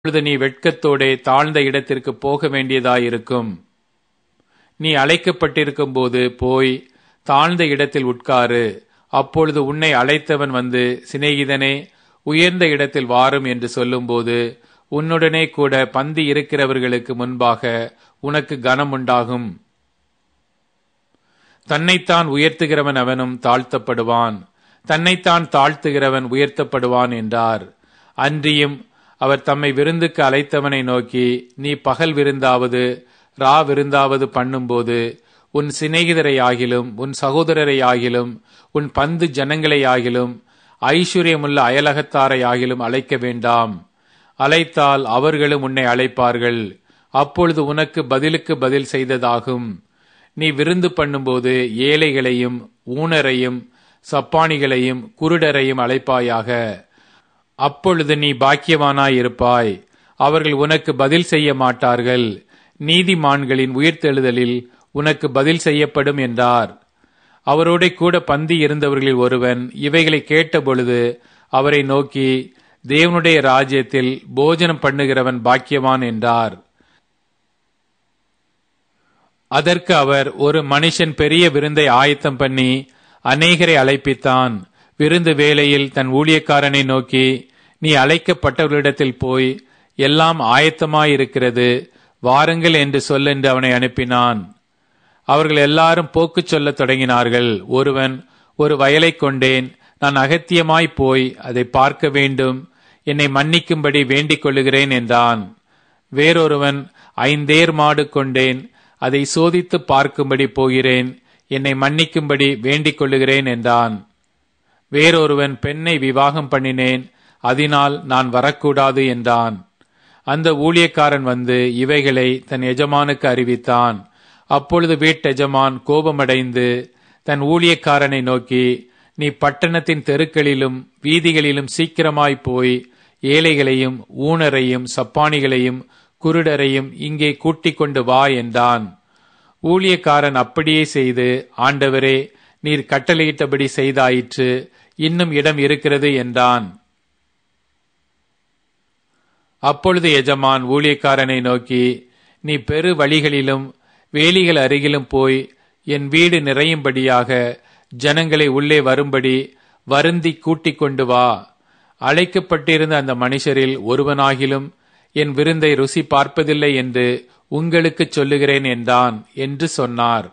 அப்பொழுது நீ வெட்கத்தோடே தாழ்ந்த இடத்திற்கு போக வேண்டியதாயிருக்கும். நீ அழைக்கப்பட்டிருக்கும் போது போய் தாழ்ந்த இடத்தில் உட்காரு. அப்பொழுது உன்னை அழைத்தவன் வந்து, சிநேகிதனே, உயர்ந்த இடத்தில் வாரும் என்று சொல்லும்போது உன்னுடனே கூட பந்தி இருக்கிறவர்களுக்கு முன்பாக உனக்கு கனம் உண்டாகும். தன்னைத்தான் உயர்த்துகிறவன் அவனும் தாழ்த்தப்படுவான், தன்னைத்தான் தாழ்த்துகிறவன் உயர்த்தப்படுவான் என்றார். அன்றியும் அவர் தம்மை விருந்துக்கு அழைத்தவனை நோக்கி, நீ பகல் விருந்தாவது ரா விருந்தாவது பண்ணும்போது உன் சிநேகிதரையாகிலும் உன் சகோதரரையாகிலும் உன் பந்து ஜனங்களையாகிலும் ஐஸ்வர்யமுள்ள அயலகத்தாரையாகிலும் அழைக்க வேண்டாம். அழைத்தால் அவர்களும் உன்னை அழைப்பார்கள். அப்பொழுது உனக்கு பதிலுக்கு பதில் செய்ததாகும். நீ விருந்து பண்ணும்போது ஏழைகளையும் ஊனரையும் சப்பாணிகளையும் குருடரையும் அழைப்பாயாக. அப்பொழுது நீ பாக்கியவானாயிருப்பாய். அவர்கள் உனக்கு பதில் செய்ய மாட்டார்கள். நீதிமான்களின் உயிர்த்தெழுதலில் உனக்கு பதில் செய்யப்படும் என்றார். அவரோட கூட பந்தி இருந்தவர்களில் ஒருவன் இவைகளை கேட்டபொழுது அவரை நோக்கி, தேவனுடைய ராஜ்யத்தில் போஜனம் பண்ணுகிறவன் பாக்கியவான் என்றார். அதற்கு அவர், ஒரு மனுஷன் பெரிய விருந்தை ஆயத்தம் பண்ணி அநேகரை அழைப்பித்தான். விருந்து வேளையில் தன் ஊழியக்காரனை நோக்கி, நீ அழைக்கப்பட்டவர்களிடத்தில் போய், எல்லாம் ஆயத்தமாயிருக்கிறது, வாருங்கள் என்று சொல்லென்று அவனை அனுப்பினான். அவர்கள் எல்லாரும் போக்கு சொல்லத் தொடங்கினார்கள். ஒருவன், ஒரு வயலை கொண்டேன், நான் அகத்தியமாய் போய் அதை பார்க்க வேண்டும், என்னை மன்னிக்கும்படி வேண்டிக் கொள்ளுகிறேன் என்றான். வேறொருவன், 5 ஏர் மாடு கொண்டேன், அதை சோதித்து பார்க்கும்படி போகிறேன், என்னை மன்னிக்கும்படி வேண்டிக் கொள்ளுகிறேன் என்றான். வேறொருவன், பெண்ணை விவாகம் பண்ணினேன், அதனால் நான் வரக்கூடாது என்றான். அந்த ஊழியக்காரன் வந்து இவைகளை தன் எஜமானுக்கு அறிவித்தான். அப்பொழுது வீட்டெஜமான் கோபமடைந்து தன் ஊழியக்காரனை நோக்கி, நீ பட்டணத்தின் தெருக்களிலும் வீதிகளிலும் சீக்கிரமாய் போய் ஏழைகளையும் ஊனரையும் சப்பாணிகளையும் குருடரையும் இங்கே கூட்டிக் கொண்டு வா என்றான். ஊழியக்காரன் அப்படியே செய்து, ஆண்டவரே, நீர் கட்டளையிட்டபடி செய்தாயிற்று, இன்னும் இடம் இருக்கிறது என்றான். அப்பொழுது எஜமான் ஊழியக்காரனை நோக்கி, நீ பெரு வழிகளிலும் வேலிகள் அருகிலும் போய் என் வீடு நிறையும்படியாக ஜனங்களை உள்ளே வரும்படி வருந்தி கூட்டிக் கொண்டு வா. அழைக்கப்பட்டிருந்த அந்த மனுஷரில் ஒருவனாகிலும் என் விருந்தை ருசி பார்ப்பதில்லை என்று உங்களுக்கு சொல்லுகிறேன் என்றான் என்று சொன்னார்.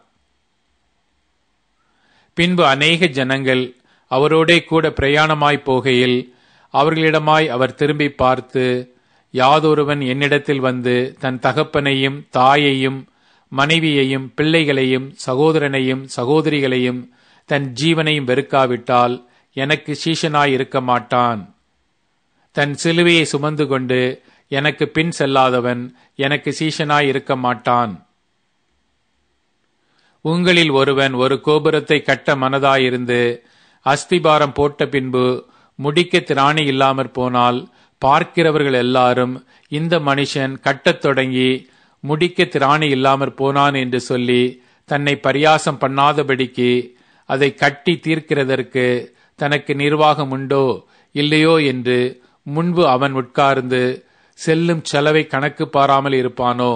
பின்பு அநேக ஜனங்கள் அவரோடே கூட பிரயாணமாய் போகையில் அவர்களிடமாய் அவர் திரும்பி பார்த்து, யாதொருவன் என்னிடத்தில் வந்து தன் தகப்பனையும் தாயையும் மனைவியையும் பிள்ளைகளையும் சகோதரனையும் சகோதரிகளையும் தன் ஜீவனையும் வெறுக்காவிட்டால் எனக்கு சீஷனாய் இருக்க மாட்டான். தன் சிலுவையை சுமந்து கொண்டு எனக்கு பின் செல்லாதவன் எனக்கு சீஷனாய் இருக்க மாட்டான். உங்களில் ஒருவன் ஒரு கோபுரத்தை கட்ட மனதாயிருந்து அஸ்திபாரம் போட்ட பின்பு முடிக்க திராணி இல்லாமற் போனால் பார்க்கிறவர்கள் எல்லாரும், இந்த மனுஷன் கட்டத் தொடங்கி முடிக்க திராணி இல்லாமற் போனான் என்று சொல்லி தன்னை பரியாசம் பண்ணாதபடிக்கு அதை கட்டி தீர்க்கிறதற்கு தனக்கு நிர்வாகம் உண்டோ இல்லையோ என்று முன்பு அவன் உட்கார்ந்து செல்லும் செலவை கணக்கு பாராமல் இருப்பானோ?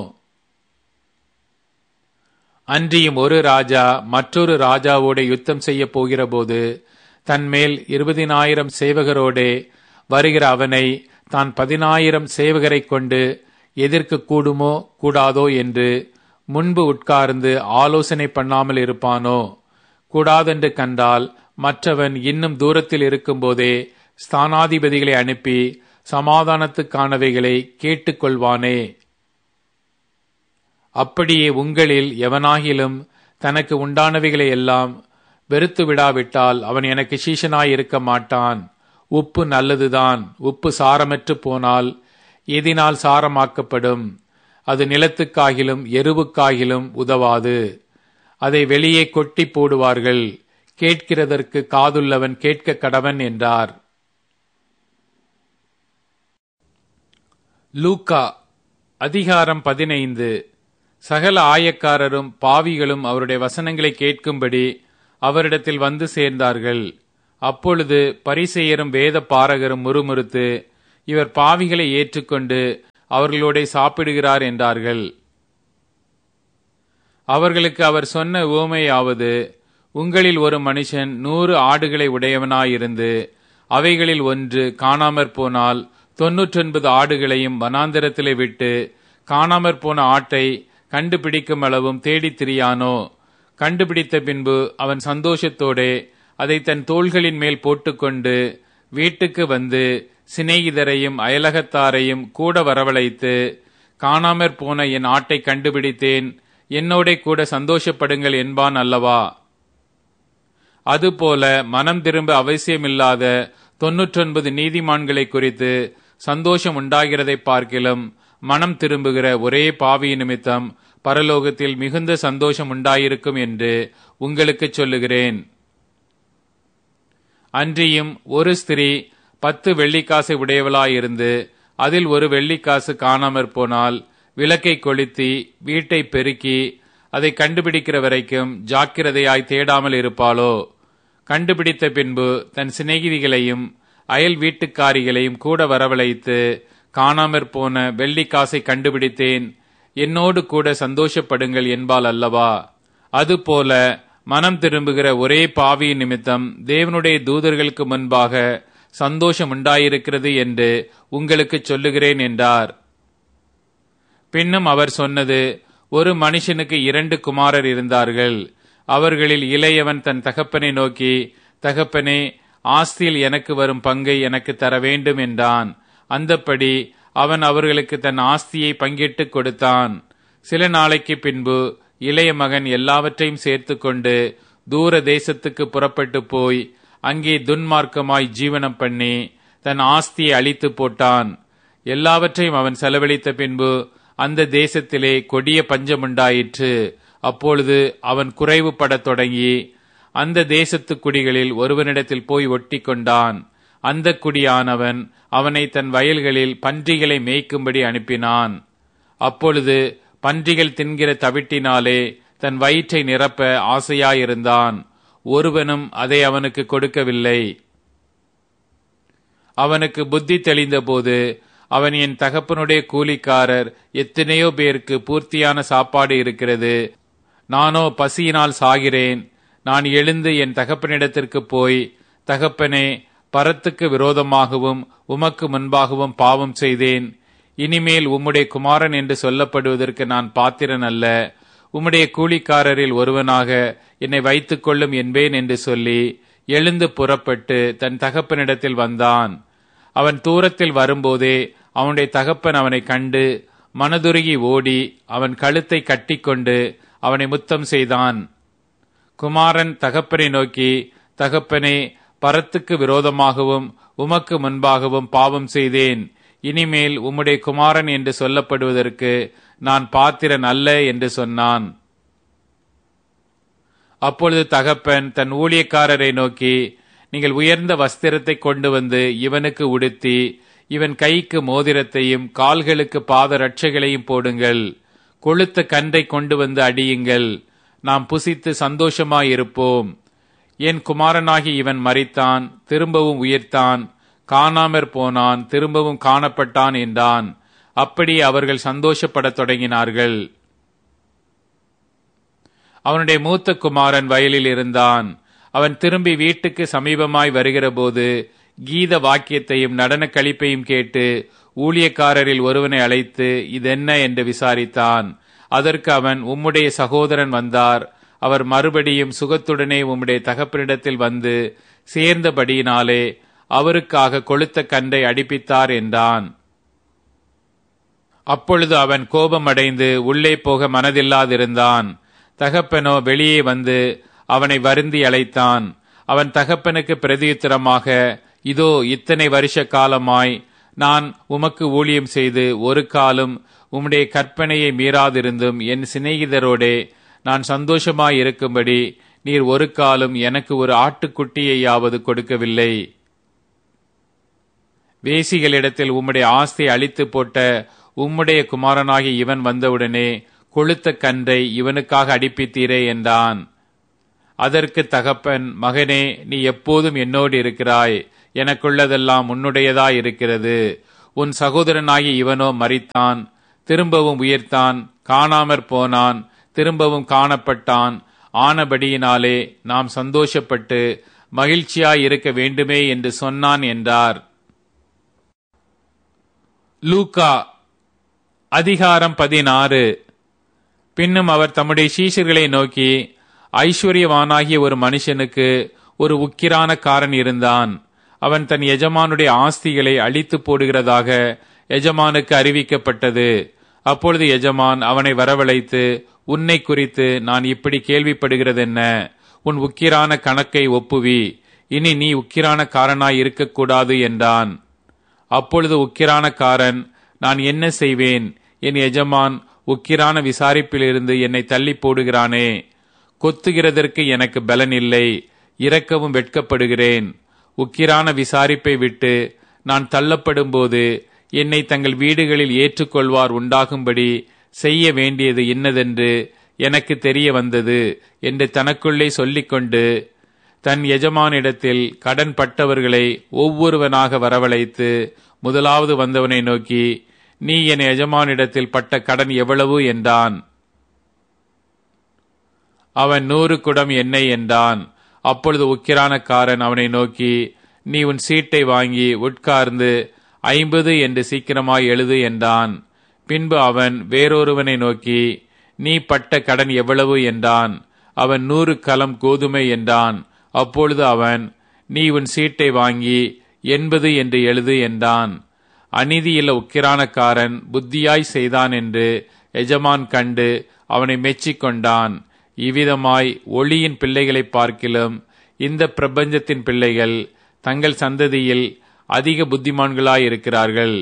அன்றியும் ஒரு ராஜா மற்றொரு ராஜாவோட யுத்தம் செய்ய போகிற போது தன்மேல் 20,000 சேவகரோடே வருகிற அவனை தான் 10,000 சேவகரை கொண்டு எதிர்க்க கூடுமோ கூடாதோ என்று முன்பு உட்கார்ந்து ஆலோசனை பண்ணாமல் இருப்பானோ? கூடாதென்று கண்டால் மற்றவன் இன்னும் தூரத்தில் இருக்கும்போதே ஸ்தானாதிபதிகளை அனுப்பி சமாதானத்துக்கானவைகளை கேட்டுக்கொள்வானே. அப்படியே உங்களில் எவனாகிலும் தனக்கு உண்டானவைகளை எல்லாம் வெறுத்து விடாவிட்டால் அவன் எனக்கு சீஷனாய் இருக்க மாட்டான். உப்பு நல்லதுதான், உப்பு சாரமற்று போனால் எதினால் சாரமாக்கப்படும்? அது நிலத்துக்காகிலும் எருவுக்காகிலும் உதவாது. அதை வெளியே கொட்டி போடுவார்கள். கேட்கிறதற்கு காதுள்ளவன் கேட்க கடவன் என்றார். லூக்கா அதிகாரம் 15. சகல ஆயக்காரரும் பாவிகளும் அவருடைய வசனங்களை கேட்கும்படி அவரிடத்தில் வந்து சேர்ந்தார்கள். அப்பொழுது பரிசேயரும் வேத பாரகரும் முறுமுறுத்து, இவர் பாவிகளை ஏற்றுக்கொண்டு அவர்களோட சாப்பிடுகிறார் என்றார்கள். அவர்களுக்கு அவர் சொன்ன உவமையாவது, உங்களில் ஒரு மனுஷன் 100 ஆடுகளை உடையவனாயிருந்து அவைகளில் ஒன்று காணாமற் போனால் 99 ஆடுகளையும் வனாந்தரத்திலே விட்டு காணாமற் போன ஆட்டை கண்டுபிடிக்கும் அளவும் தேடித் திரியானோ? கண்டுபிடித்த பின்பு அவன் சந்தோஷத்தோடே அதை தன் தோள்களின் மேல் போட்டுக்கொண்டு வீட்டுக்கு வந்து சிநேகிதரையும் அயலகத்தாரையும் கூட வரவழைத்து, காணாமற் போன என் ஆட்டை கண்டுபிடித்தேன், என்னோட கூட சந்தோஷப்படுங்கள் என்பான் அல்லவா? அதுபோல மனம் திரும்ப அவசியமில்லாத 99 நீதிமான்களை குறித்து சந்தோஷம் உண்டாகிறதை பார்க்கிலும் மனம் திரும்புகிற ஒரே பாவி நிமித்தம் பரலோகத்தில் மிகுந்த சந்தோஷம் உண்டாயிருக்கும் என்று உங்களுக்கு சொல்லுகிறேன். அன்றியும் ஒரு ஸ்திரீ 10 வெள்ளிக்காசை உடையவளாயிருந்து அதில் ஒரு வெள்ளிக்காசு காணாமற் போனால் விளக்கை கொளுத்தி வீட்டை பெருக்கி அதை கண்டுபிடிக்கிற வரைக்கும் ஜாக்கிரதையாய் தேடாமல் இருப்பாளோ? கண்டுபிடித்த பின்பு தன் சிநேகிதிகளையும் அயல் வீட்டுக்காரிகளையும் கூட வரவழைத்து, காணாமற் போன வெள்ளிக்காசை கண்டுபிடித்தேன், என்னோடு கூட சந்தோஷப்படுங்கள் என்பாள் அல்லவா? அதுபோல மனம் திரும்புகிற ஒரே பாவியின் நிமித்தம் தேவனுடைய தூதர்களுக்கு முன்பாக சந்தோஷம் உண்டாயிருக்கிறது என்று உங்களுக்கு சொல்லுகிறேன் என்றார். பின்னும் அவர் சொன்னது, ஒரு மனுஷனுக்கு 2 குமாரர் இருந்தார்கள். அவர்களில் இளையவன் தன் தகப்பனை நோக்கி, தகப்பனே, ஆஸ்தியில் எனக்கு வரும் பங்கை எனக்கு தர வேண்டும் என்றான். அந்தப்படி அவன் அவர்களுக்கு தன் ஆஸ்தியை பங்கிட்டு கொடுத்தான். சில நாளைக்கு பின்பு இளைய மகன் எல்லாவற்றையும் சேர்த்து கொண்டு தூர தேசத்துக்கு புறப்பட்டு போய் அங்கே துன்மார்க்கமாய் ஜீவனம் பண்ணி தன் ஆஸ்தியை அழித்து போட்டான். எல்லாவற்றையும் அவன் செலவழித்த பின்பு அந்த தேசத்திலே கொடிய பஞ்சமுண்டாயிற்று. அப்பொழுது அவன் குறைவுபடத் தொடங்கி அந்த தேசத்து குடிகளில் ஒருவனிடத்தில் போய் ஒட்டி கொண்டான். அந்த குடியானவன் அவனை தன் வயல்களில் பன்றிகளை மேய்க்கும்படி அனுப்பினான். அப்பொழுது பன்றிகள் தின்கிற தவிட்டினாலே தன் வயிற்றை நிரப்ப ஆசையாயிருந்தான். ஒருவனும் அதை அவனுக்கு கொடுக்கவில்லை. அவனுக்கு புத்தி தெளிந்த போது அவன், என் தகப்பனுடைய கூலிக்காரர் எத்தனையோ பேருக்கு பூர்த்தியான சாப்பாடு இருக்கிறது, நானோ பசியினால் சாகிறேன். நான் எழுந்து என் தகப்பனிடத்திற்கு போய், தகப்பனே, பரத்துக்கு விரோதமாகவும் உமக்கு முன்பாகவும் பாவம் செய்தேன். இனிமேல் உம்முடைய குமாரன் என்று சொல்லப்படுவதற்கு நான் பாத்திரன் அல்ல. உம்முடைய கூலிக்காரரில் ஒருவனாக என்னை வைத்துக் கொள்ளும் என்பேன் என்று சொல்லி எழுந்து புறப்பட்டு தன் தகப்பனிடத்தில் வந்தான். அவன் தூரத்தில் வரும்போதே அவனுடைய தகப்பன் அவனை கண்டு மனதுருகி ஓடி அவன் கழுத்தை கட்டிக்கொண்டு அவனை முத்தம் செய்தான். குமாரன் தகப்பனை நோக்கி, தகப்பனே, பரத்துக்கு விரோதமாகவும் உமக்கு முன்பாகவும் பாவம் செய்தேன். இனிமேல் உம்முடைய குமாரன் என்று சொல்லப்படுவதற்கு நான் பாத்திரன் அல்ல என்று சொன்னான். அப்பொழுது தகப்பன் தன் ஊழியக்காரரை நோக்கி, நீங்கள் உயர்ந்த வஸ்திரத்தை கொண்டு வந்து இவனுக்கு உடுத்தி இவன் கைக்கு மோதிரத்தையும் கால்களுக்கு பாத ரட்சைகளையும் போடுங்கள். கொழுத்த கன்றை கொண்டு வந்து அடியுங்கள். நாம் புசித்து சந்தோஷமாயிருப்போம். என் குமாரனாகி இவன் மரித்தான், திரும்பவும் உயிர்த்தான், காணாமற் போனான், திரும்பவும் காணப்பட்டான் என்றான். அப்படி அவர்கள் சந்தோஷப்படத் தொடங்கினார்கள். அவனுடைய மூத்த குமாரன் வயலில் இருந்தான். அவன் திரும்பி வீட்டுக்கு சமீபமாய் வருகிற போது கீத வாக்கியத்தையும் நடன களிப்பையும் கேட்டு ஊழியக்காரரில் ஒருவனை அழைத்து, இதென்ன என்று விசாரித்தான். அதற்கு அவன், உம்முடைய சகோதரன் வந்தார். அவர் மறுபடியும் சுகத்துடனே உம்முடைய தகப்பனிடத்தில் வந்து சேர்ந்தபடியினாலே அவருக்காக கொழுத்த கன்றை அடிப்பித்தார் என்றான். அப்பொழுது அவன் கோபமடைந்து உள்ளே போக மனதில்லாதிருந்தான். தகப்பனோ வெளியே வந்து அவனை வருந்தி அழைத்தான். அவன் தகப்பனுக்கு பிரதியுத்தரமாக, இதோ இத்தனை வருஷ காலமாய் நான் உமக்கு ஊழியம் செய்து ஒரு காலம் உம்முடைய கற்பனையை மீறாதிருந்தும் என் சிநேகிதரோடே நான் சந்தோஷமாயிருக்கும்படி நீர் ஒரு காலம் எனக்கு ஒரு ஆட்டுக்குட்டியையாவது கொடுக்கவில்லை. வேசிகளிடத்தில் உம்முடைய ஆஸ்தியை அழித்து போட்ட உம்முடைய குமாரனாகி இவன் வந்தவுடனே கொழுத்த கன்றை இவனுக்காக அடிப்பித்தீரே என்றான். அதற்கு தகப்பன், மகனே, நீ எப்போதும் என்னோடு இருக்கிறாய், எனக்குள்ளதெல்லாம் உன்னுடையதாய் இருக்கிறது. உன் சகோதரனாகிய இவனோ மரித்தான், திரும்பவும் உயிர்த்தான், காணாமற் போனான், திரும்பவும் காணப்பட்டான். ஆனபடியினாலே நாம் சந்தோஷப்பட்டு மகிழ்ச்சியாய் இருக்க வேண்டுமே என்று சொன்னான் என்றார். லூக்கா அதிகாரம் 16. பின்னும் அவர் தம்முடைய சீஷர்களை நோக்கி, ஐஸ்வர்யவானாகிய ஒரு மனுஷனுக்கு ஒரு உக்கிரானக்காரன் இருந்தான். அவன் தன் எஜமானுடைய ஆஸ்திகளை அழித்து போடுகிறதாக எஜமானுக்கு அறிவிக்கப்பட்டது. அப்பொழுது எஜமான் அவனை வரவழைத்து, உன்னை குறித்து நான் இப்படி கேள்விப்படுகிறதென்ன? உன் உக்கிரான கணக்கை ஒப்புவி, இனி நீ உக்கிரானக்காரனாய் இருக்கக்கூடாது என்றான். அப்பொழுது உக்கிரானக்காரன், நான் என்ன செய்வேன்? என் எஜமான் உக்கிரான விசாரிப்பிலிருந்து என்னை தள்ளி போடுகிறானே. கொத்துகிறதற்கு எனக்கு பலன் இல்லை, இரக்கவும் வெட்கப்படுகிறேன். உக்கிரான விசாரிப்பை விட்டு நான் தள்ளப்படும் போது என்னை தங்கள் வீடுகளில் ஏற்றுக்கொள்வார் உண்டாகும்படி செய்ய வேண்டியது இன்னதென்று எனக்கு தெரிய வந்தது என்று தனக்குள்ளே சொல்லிக்கொண்டு தன் எஜமானிடத்தில் கடன் பட்டவர்களை ஒவ்வொருவனாக வரவழைத்து முதலாவது வந்தவனை நோக்கி, நீ என் எஜமானிடத்தில் பட்ட கடன் எவ்வளவு என்றான். அவன் 100 குடம் எண்ணெய் என்றான். அப்பொழுது உக்கிரானக்காரன் அவனை நோக்கி, நீ உன் சீட்டை வாங்கி உட்கார்ந்து 50 என்று சீக்கிரமாய் எழுது என்றான். பின்பு அவன் வேறொருவனை நோக்கி, நீ பட்ட கடன் எவ்வளவு என்றான். அவன் 100 கலம் கோதுமை என்றான். அப்பொழுது அவன், நீ உன் சீட்டை வாங்கி 80 என்று எழுது என்றான். அநீதியுள்ள உக்கிரானக்காரன் புத்தியாய் செய்தான் என்று எஜமான் கண்டு அவனை மெச்சிக்கொண்டான். இவ்விதமாய் ஒளியின் பிள்ளைகளை பார்க்கிலும் இந்த பிரபஞ்சத்தின் பிள்ளைகள் தங்கள் சந்ததியில் அதிக புத்திமான்களாயிருக்கிறார்கள்.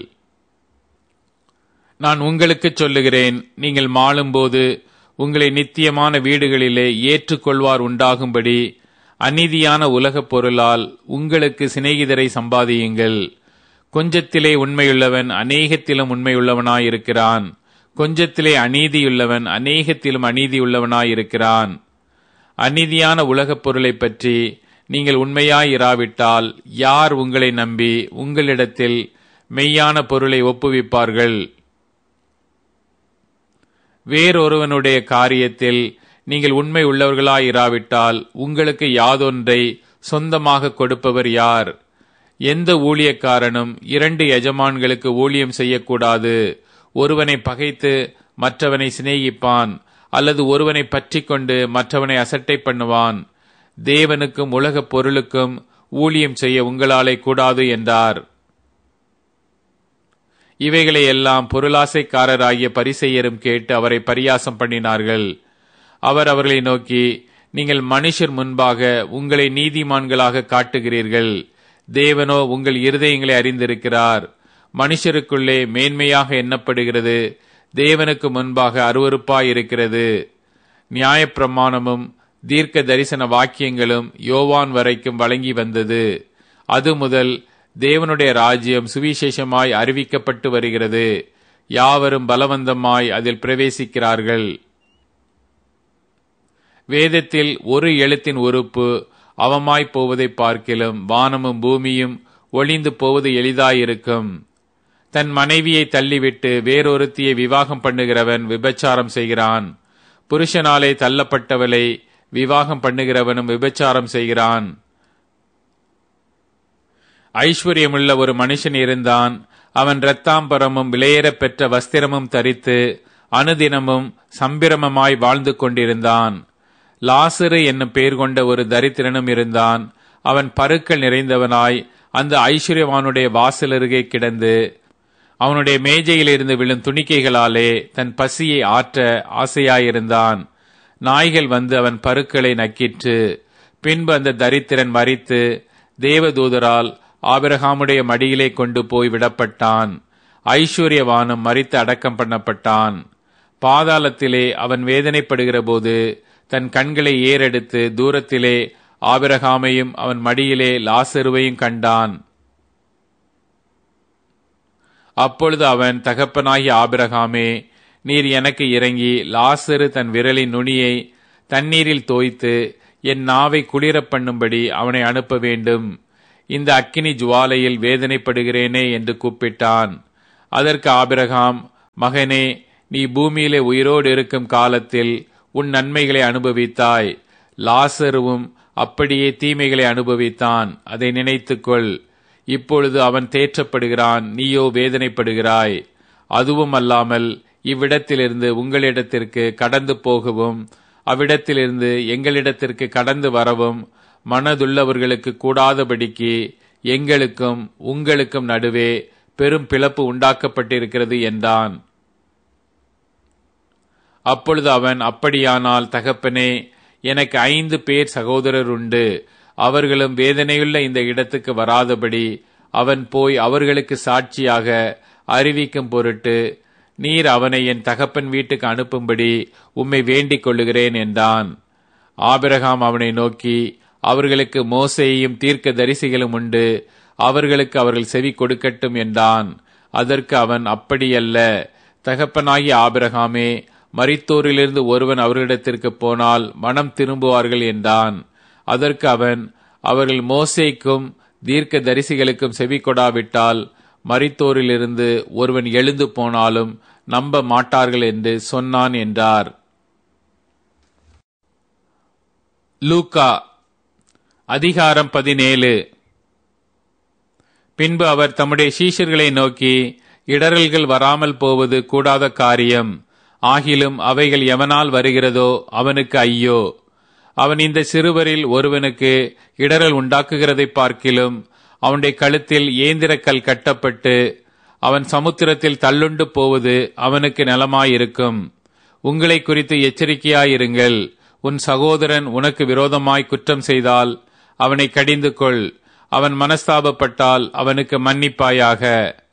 நான் உங்களுக்கு சொல்லுகிறேன், நீங்கள் மாளும்போது உங்களை நித்தியமான வீடுகளிலே ஏற்றுக்கொள்வார் உண்டாகும்படி அநீதியான உலகப் பொருளால் உங்களுக்கு சிநேகிதரை சம்பாதியுங்கள். கொஞ்சத்திலே உண்மையுள்ளவன் அநேகத்திலும் உண்மையுள்ளவனாயிருக்கிறான். கொஞ்சத்திலே அநீதியுள்ளவன் அநேகத்திலும் அநீதியுள்ளவனாயிருக்கிறான். அநீதியான உலகப் பொருளை பற்றி நீங்கள் உண்மையாயிராவிட்டால் யார் உங்களை நம்பி உங்களிடத்தில் மெய்யான பொருளை ஒப்புவிப்பார்கள்? வேறொருவனுடைய காரியத்தில் நீங்கள் உண்மை உள்ளவர்களாயிராவிட்டால் உங்களுக்கு யாதொன்றை சொந்தமாக கொடுப்பவர் யார்? எந்த ஊழியக்காரனும் 2 எஜமான்களுக்கு ஊழியம் செய்யக்கூடாது. ஒருவனை பகைத்து மற்றவனை சிநேகிப்பான், அல்லது ஒருவனை பற்றி கொண்டு மற்றவனை அசட்டை பண்ணுவான். தேவனுக்கும் உலகப் பொருளுக்கும் ஊழியம் செய்ய உங்களாலே கூடாது என்றார். இவைகளை எல்லாம் பொருளாசைக்காரராகிய பரிசேயரும் கேட்டு அவரை பரியாசம் பண்ணினார்கள். அவர் அவர்களை நோக்கி, நீங்கள் மனுஷர் முன்பாக உங்களை நீதிமான்களாக காட்டுகிறீர்கள், தேவனோ உங்கள் இருதயங்களை அறிந்திருக்கிறார். மனுஷருக்குள்ளே மேன்மையாக எண்ணப்படுகிறது தேவனுக்கு முன்பாக அருவருப்பாயிருக்கிறது. நியாயப்பிரமாணமும் தீர்க்க தரிசன வாக்கியங்களும் யோவான் வரைக்கும் வழங்கி வந்தது. அது முதல் தேவனுடைய ராஜ்யம் சுவிசேஷமாய் அறிவிக்கப்பட்டு வருகிறது. யாவரும் பலவந்தமாய் அதில் பிரவேசிக்கிறார்கள். வேதத்தில் ஒரு எழுத்தின் உறுப்பு அவமாய் போவதை பார்க்கிலும் வானமும் பூமியும் ஒளிந்து போவது எளிதாயிருக்கும். தன் மனைவியை தள்ளிவிட்டு வேறொருத்தியை விவாகம் பண்ணுகிறவன் விபச்சாரம் செய்கிறான். புருஷனாலே தள்ளப்பட்டவளை விவாகம் பண்ணுகிறவனும் விபச்சாரம் செய்கிறான். ஐஸ்வர்யமுள்ள ஒரு மனுஷன் இருந்தான். அவன் இரத்தாம்பரமும் விலையேறப் பெற்ற வஸ்திரமும் தரித்து அனுதினமும் சம்பிரமமாய் வாழ்ந்து கொண்டிருந்தான். லாசரு என்னும் பெயர் கொண்ட ஒரு தரித்திரனும் இருந்தான். அவன் பருக்கள் நிறைந்தவனாய் அந்த ஐஸ்வர்யவானுடைய வாசலருகே கிடந்து அவனுடைய மேஜையிலிருந்து விழும் துணிக்கைகளாலே தன் பசியை ஆற்ற ஆசையாயிருந்தான். நாய்கள் வந்து அவன் பருக்களை நக்கிற்று. பின்பு அந்த தரித்திரன் மரித்து தேவதூதரால் ஆபிரகாமுடைய மடியிலே கொண்டு போய் விடப்பட்டான். ஐஸ்வர்யவானும் மரித்து அடக்கம் பண்ணப்பட்டான். பாதாளத்திலே அவன் வேதனைப்படுகிற போது தன் கண்களை ஏறெடுத்து தூரத்திலே ஆபிரகாமையும் அவன் மடியிலே லாசருவையும் கண்டான். அப்பொழுது அவன், தகப்பனாகிய ஆபிரகாமே, நீர் எனக்கு இறங்கி லாசரு தன் விரலின் நுனியை தண்ணீரில் தோய்த்து என் நாவை குளிரப் பண்ணும்படி அவனை அனுப்ப வேண்டும். இந்த அக்கினி ஜுவாலையில் வேதனைப்படுகிறேனே என்று கூப்பிட்டான். அதற்கு ஆபிரகாம், மகனே, நீ பூமியிலே உயிரோடு இருக்கும் காலத்தில் உன் நன்மைகளை அனுபவித்தாய். லாசருவும் அப்படியே தீமைகளை அனுபவித்தான். அதை நினைத்துக்கொள். இப்பொழுது அவன் தேற்றப்படுகிறான், நீயோ வேதனைப்படுகிறாய். அதுவும் அல்லாமல் இவ்விடத்திலிருந்து உங்களிடத்திற்கு கடந்து போகவும் அவ்விடத்திலிருந்து எங்களிடத்திற்கு கடந்து வரவும் மனதுள்ளவர்களுக்கு கூடாதபடிக்கு எங்களுக்கும் உங்களுக்கும் நடுவே பெரும் பிளப்பு உண்டாக்கப்பட்டிருக்கிறது என்றான். அப்பொழுது அவன், அப்படியானால் தகப்பனே, எனக்கு 5 பேர் சகோதரர் உண்டு. அவர்களும் வேதனையுள்ள இந்த இடத்துக்கு வராதபடி அவன் போய் அவர்களுக்கு சாட்சியாக அறிவிக்கும் பொருட்டு நீர் அவனை என் தகப்பன் வீட்டுக்கு அனுப்பும்படி உம்மை வேண்டிக் கொள்ளுகிறேன் என்றான். ஆபிரகாம் அவனை நோக்கி, அவர்களுக்கு மோசேயும் தீர்க்க தரிசிகளும் உண்டு, அவர்களுக்கு அவர்கள் செவி கொடுக்கட்டும் என்றான். அதற்கு அவன், அப்படியல்ல தகப்பனாகிய ஆபிரகாமே, மரித்தோரிலிருந்து ஒருவன் அவர்களிடத்திற்கு போனால் மனம் திரும்புவார்கள் என்றான். அதற்கு அவன், அவர்கள் மோசேக்கும் தீர்க்க தரிசிகளுக்கும் செவி கொடாவிட்டால் மரித்தோரிலிருந்து ஒருவன் எழுந்து போனாலும் நம்ப மாட்டார்கள் என்று சொன்னான் என்றார். லூக்கா அதிகாரம் 17. பின்பு அவர் தம்முடைய சீஷர்களை நோக்கி, இடறல்கள் வராமல் போவது கூடாத காரியம். ஆகிலும் அவைகள் எவனால் வருகிறதோ அவனுக்கு ஐயோ. அவன் இந்த சிறுவரில் ஒருவனுக்கு இடறல் உண்டாக்குகிறதை பார்க்கிலும் அவனுடைய கழுத்தில் ஏந்திரக்கல் கட்டப்பட்டு அவன் சமுத்திரத்தில் தள்ளுண்டு போவது அவனுக்கு நலமாயிருக்கும். உங்களை குறித்து எச்சரிக்கையாயிருங்கள். உன் சகோதரன் உனக்கு விரோதமாய் குற்றம் செய்தால் அவனை கடிந்து கொள். அவன் மனஸ்தாபப்பட்டால் அவனுக்கு மன்னிப்பாயாக.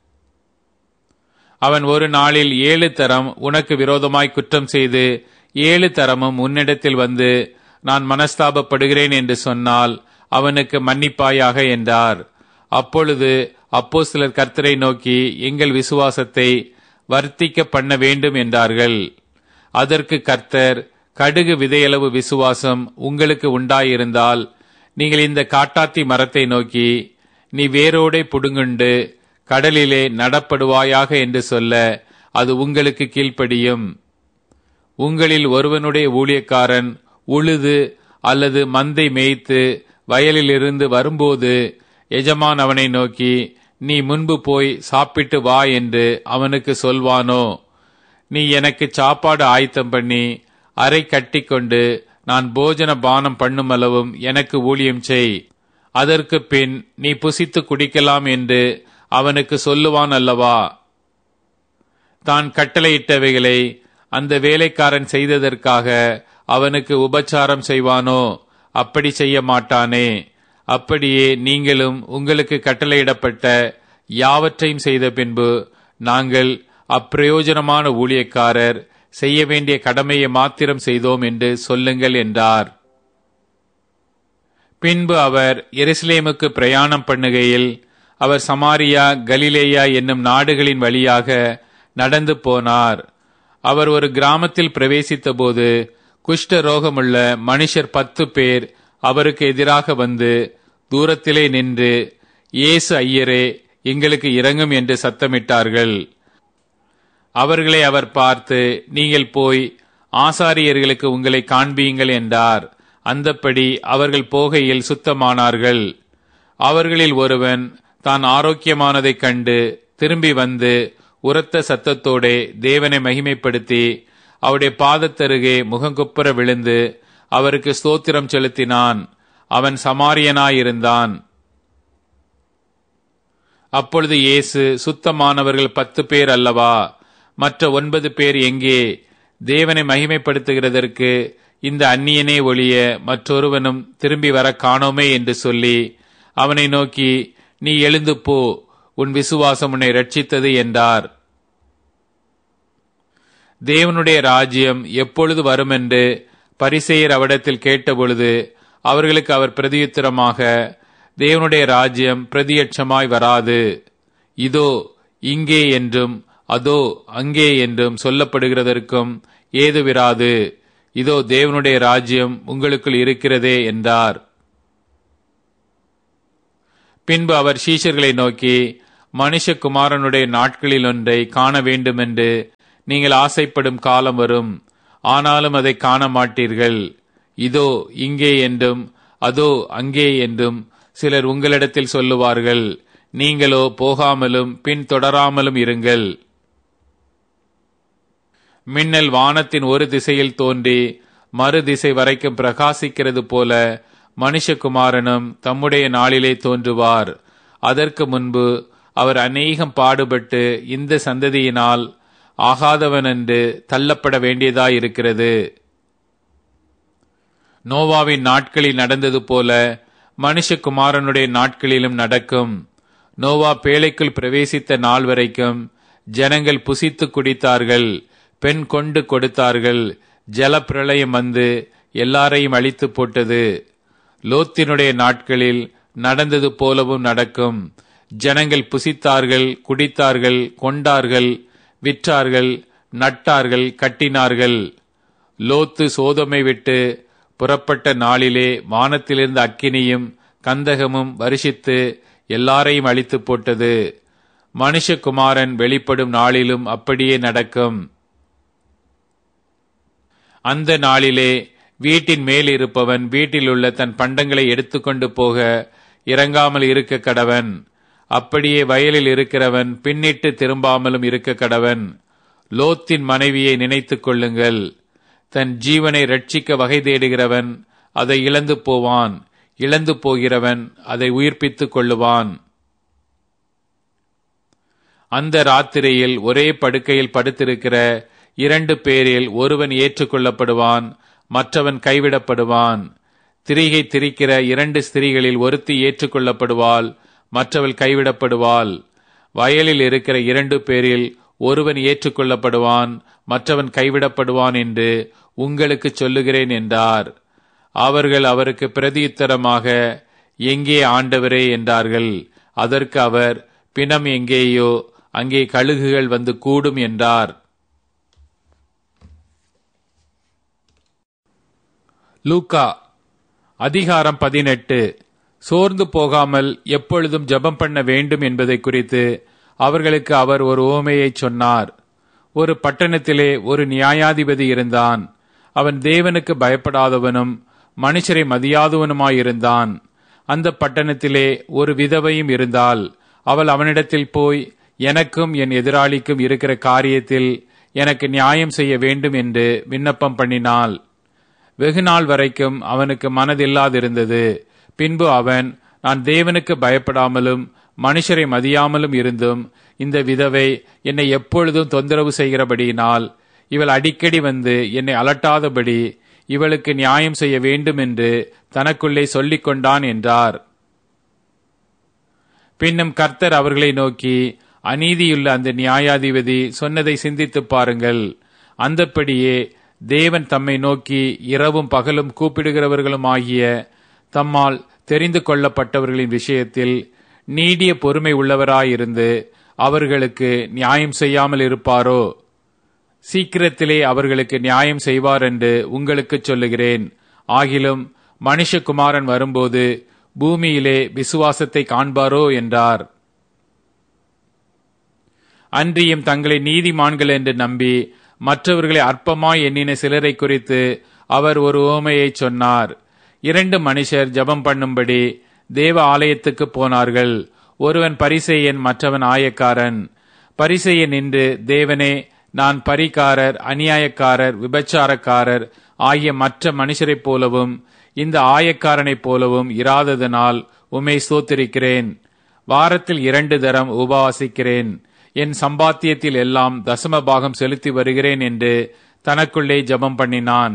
அவன் ஒரு நாளில் 7 தரம் உனக்கு விரோதமாய் குற்றம் செய்து 7 தரமும் உன்னிடத்தில் வந்து நான் மனஸ்தாபப்படுகிறேன் என்று சொன்னால் அவனுக்கு மன்னிப்பாயாக என்றார். அப்பொழுது அப்போஸ்தலர் கர்த்தரை நோக்கி, எங்கள் விசுவாசத்தை வர்த்திக்க பண்ண வேண்டும் என்றார்கள். அதற்கு கர்த்தர், கடுகு விதையளவு விசுவாசம் உங்களுக்கு உண்டாயிருந்தால் நீங்கள் இந்த காட்டாத்தி மரத்தை நோக்கி, நீ வேரோடே புடுங்குண்டு கடலிலே நடப்படுவாயாக என்று சொல்ல அது உங்களுக்கு கீழ்ப்படியும். உங்களில் ஒருவனுடைய ஊழியக்காரன் உழுது அல்லது மந்தை மேய்த்து வயலிலிருந்து வரும்போது எஜமான் அவனை நோக்கி, நீ முன்பு போய் சாப்பிட்டு வா என்று அவனுக்கு சொல்வானோ? நீ எனக்கு சாப்பாடு ஆயத்தம் பண்ணி அறை கட்டி கொண்டு நான் போஜன பானம் பண்ணுமளவும் எனக்கு ஊழியம் செய். அதற்கு பின் நீ புசித்து குடிக்கலாம் என்று அவனுக்கு சொல்லுவான் அல்லவா? தான் கட்டளையிட்டவைகளை அந்த வேலைக்காரன் செய்ததற்காக அவனுக்கு உபச்சாரம் செய்வானோ? அப்படி செய்ய மாட்டானே. அப்படியே நீங்களும் உங்களுக்கு கட்டளையிடப்பட்ட யாவற்றையும் செய்த பின்பு, நாங்கள் அப்பிரயோஜனமான ஊழியக்காரர், செய்ய வேண்டிய கடமையை மாத்திரம் செய்தோம் என்று சொல்லுங்கள் என்றார். பின்பு அவர் எருசலேமுக்கு பிரயாணம் பண்ணுகையில் அவர் சமாரியா, கலிலேயா என்னும் நாடுகளின் வழியாக நடந்து போனார். அவர் ஒரு கிராமத்தில் பிரவேசித்த போது குஷ்ட ரோகமுள்ள மனுஷர் 10 பேர் அவருக்கு எதிராக வந்து தூரத்திலே நின்று, இயேசு ஐயரே, எங்களுக்கு இரங்கும் என்று சத்தமிட்டார்கள். அவர்களை அவர் பார்த்து, நீங்கள் போய் ஆசாரியர்களுக்கு உங்களை காண்பியுங்கள் என்றார். அந்தப்படி அவர்கள் போகையில் சுத்தமானார்கள். அவர்களில் ஒருவன் தான் ஆரோக்கியமானதைக் கண்டு திரும்பி வந்து உரத்த சத்தத்தோடே தேவனை மகிமைப்படுத்தி அவருடைய பாதத்தருகே முகங்குப்புற விழுந்து அவருக்கு ஸ்தோத்திரம் செலுத்தினான். அவன் சமாரியனாயிருந்தான். அப்பொழுது இயேசு, சுத்தமானவர்கள் 10 பேர் அல்லவா? மற்ற 9 பேர் எங்கே? தேவனை மகிமைப்படுத்துகிறதற்கு இந்த அந்நியனே ஒழிய மற்றொருவனும் திரும்பி வர காணோமே என்று சொல்லி அவனை நோக்கி, நீ எழுந்து போ, உன் விசுவாசம் உன்னை ரட்சித்தது என்றார். தேவனுடைய ராஜ்யம் எப்பொழுது வருமென்று பரிசேயர் அவரிடத்தில் கேட்டபொழுது அவர்களுக்கு அவர் பிரதியுத்தரமாக, தேவனுடைய ராஜ்யம் பிரதியட்சமாய் வராது. இதோ இங்கே என்றும் அதோ அங்கே என்றும் சொல்லப்படுகிறதற்கும் ஏதுவிராது. இதோ தேவனுடைய ராஜ்யம் உங்களுக்குள் இருக்கிறதே என்றார். பின்பு அவர் சீஷர்களை நோக்கி, மனுஷகுமாரனுடைய நாட்களில் ஒன்றை காண வேண்டுமென்று நீங்கள் ஆசைப்படும் காலம் வரும், ஆனாலும் அதை காண மாட்டீர்கள். இதோ இங்கே என்றும் அதோ அங்கே என்றும் சிலர் உங்களிடத்தில் சொல்லுவார்கள். நீங்களோ போகாமலும் பின் தொடராமலும் இருங்கள். மின்னல் வானத்தின் ஒரு திசையில் தோன்றி மறு திசை வரைக்கும் பிரகாசிக்கிறது போல மனுஷகுமாரனும் தம்முடைய நாளிலே தோன்றுவார். அதற்கு முன்பு அவர் அநேகம் பாடுபட்டு இந்த சந்ததியினால் ஆகாதவன் என்று தள்ளப்பட வேண்டியதாயிருக்கிறது. நோவாவின் நாட்களில் நடந்தது போல மனுஷகுமாரனுடைய நாட்களிலும் நடக்கும். நோவா பேழைக்குள் பிரவேசித்த நாள் வரைக்கும் ஜனங்கள் புசித்து குடித்தார்கள், பெண் கொண்டு கொடுத்தார்கள். ஜலப்பிரளயம் வந்து எல்லாரையும் அழித்து போட்டது. லோத்தினுடைய நாட்களில் நடந்தது போலவும் நடக்கும். ஜனங்கள் புசித்தார்கள், குடித்தார்கள், கொண்டார்கள், விற்றார்கள், நட்டார்கள், கட்டினார்கள். லோத்து சோதோமை விட்டு புறப்பட்ட நாளிலே வானத்திலிருந்து அக்கினியும் கந்தகமும் வருஷித்து எல்லாரையும் அழித்து போட்டது. மனுஷகுமாரன் வெளிப்படும் நாளிலும் அப்படியே நடக்கும். அந்த நாளிலே வீட்டின் மேல் இருப்பவன் வீட்டில் உள்ள தன் பண்டங்களை எடுத்துக்கொண்டு போக இறங்காமல் இருக்க கடவன். அப்படியே வயலில் இருக்கிறவன் பின்னிட்டு திரும்பாமலும் இருக்க கடவன். லோத்தின் மனைவியை நினைத்துக் கொள்ளுங்கள். தன் ஜீவனை ரட்சிக்க வகை தேடுகிறவன் அதை இழந்து போவான், இழந்து போகிறவன் அதை உயிர்ப்பித்துக் கொள்ளுவான். அந்த ராத்திரியில் ஒரே படுக்கையில் படுத்திருக்கிற 2 பேரில் ஒருவன் ஏற்றுக்கொள்ளப்படுவான், மற்றவன் கைவிடப்படுவான். திரிகை திரிக்கிற 2 ஸ்திரீகளில் ஒருத்தி ஏற்றுக்கொள்ளப்படுவாள், மற்றவள் கைவிடப்படுவாள். வயலில் இருக்கிற 2 பேரில் ஒருவன் ஏற்றுக்கொள்ளப்படுவான், மற்றவன் கைவிடப்படுவான் என்று உங்களுக்கு சொல்லுகிறேன் என்றார். அவர்கள் அவருக்கு பிரதியுத்தரமாக, எங்கே ஆண்டவரே என்றார்கள். அதற்கு அவர், பிணம் எங்கேயோ அங்கே கழுகுகள் வந்து கூடும் என்றார். லூக்கா அதிகாரம் 18. சோர்ந்து போகாமல் எப்பொழுதும் ஜெபம் பண்ண வேண்டும் என்பதை குறித்து அவர்களுக்கு அவர் ஒரு உவமையை சொன்னார். ஒரு பட்டணத்திலே ஒரு நியாயாதிபதி இருந்தான். அவன் தேவனுக்கு பயப்படாதவனும் மனுஷரை மதியாதவனுமாயிருந்தான். அந்த பட்டணத்திலே ஒரு விதவையும் இருந்தாள். அவள் அவனிடத்தில் போய், எனக்கும் என் எதிராளிக்கும் இருக்கிற காரியத்தில் எனக்கு நியாயம் செய்ய வேண்டும் என்று விண்ணப்பம் பண்ணினாள். வெகுநாள் வரைக்கும் அவனுக்கு மனதில்லாதிருந்தது. பின்பு அவன், நான் தேவனுக்கு பயப்படாமலும் மனுஷரை மதியாமலும் இருந்தும் இந்த விதவை என்னை எப்பொழுதும் தொந்தரவு செய்கிறபடியினால் இவள் அடிக்கடி வந்து என்னை அலட்டாதபடி இவளுக்கு நியாயம் செய்ய வேண்டும் என்று தனக்குள்ளே சொல்லிக் கொண்டான் என்றார். பின்னும் கர்த்தர் அவர்களை நோக்கி, அநீதியுள்ள அந்த நியாயாதிபதி சொன்னதை சிந்தித்து பாருங்கள். அந்தப்படியே தேவன் தம்மை நோக்கி இரவும் பகலும் கூப்பிடுகிறவர்களும் ஆகிய தம்மால் தெரிந்து கொள்ளப்பட்டவர்களின் விஷயத்தில் நீடிய பொறுமை உள்ளவராயிருந்து அவர்களுக்கு நியாயம் செய்யாமல் இருப்பாரோ? சீக்கிரத்திலே அவர்களுக்கு நியாயம் செய்வார் என்று உங்களுக்கு சொல்லுகிறேன். ஆகிலும் மனுஷகுமாரன் வரும்போது பூமியிலே விசுவாசத்தை காண்பாரோ என்றார். அன்றியும் தங்களை நீதிமான்கள் என்று நம்பி மற்றவர்களை அற்பமாய் எண்ணின சிலரை குறித்து அவர் ஒரு உவமையை சொன்னார். 2 மனுஷர் ஜெபம் பண்ணும்படி தேவ ஆலயத்துக்கு போனார்கள். ஒருவன் பரிசேயன், மற்றவன் ஆயக்காரன். பரிசேயன் நின்று, தேவனே, நான் பரிகாரர், அநியாயக்காரர், விபச்சாரக்காரர் ஆகிய மற்ற மனுஷரைப் போலவும் இந்த ஆயக்காரனைப் போலவும் இராததனால் உம்மை ஸ்தோத்திரிக்கிறேன். வாரத்தில் 2 தரம் உபவாசிக்கிறேன். என் சம்பாத்தியத்தில் எல்லாம் தசம பாகம் செலுத்தி வருகிறேன் என்று தனக்குள்ளே ஜெபம் பண்ணினான்.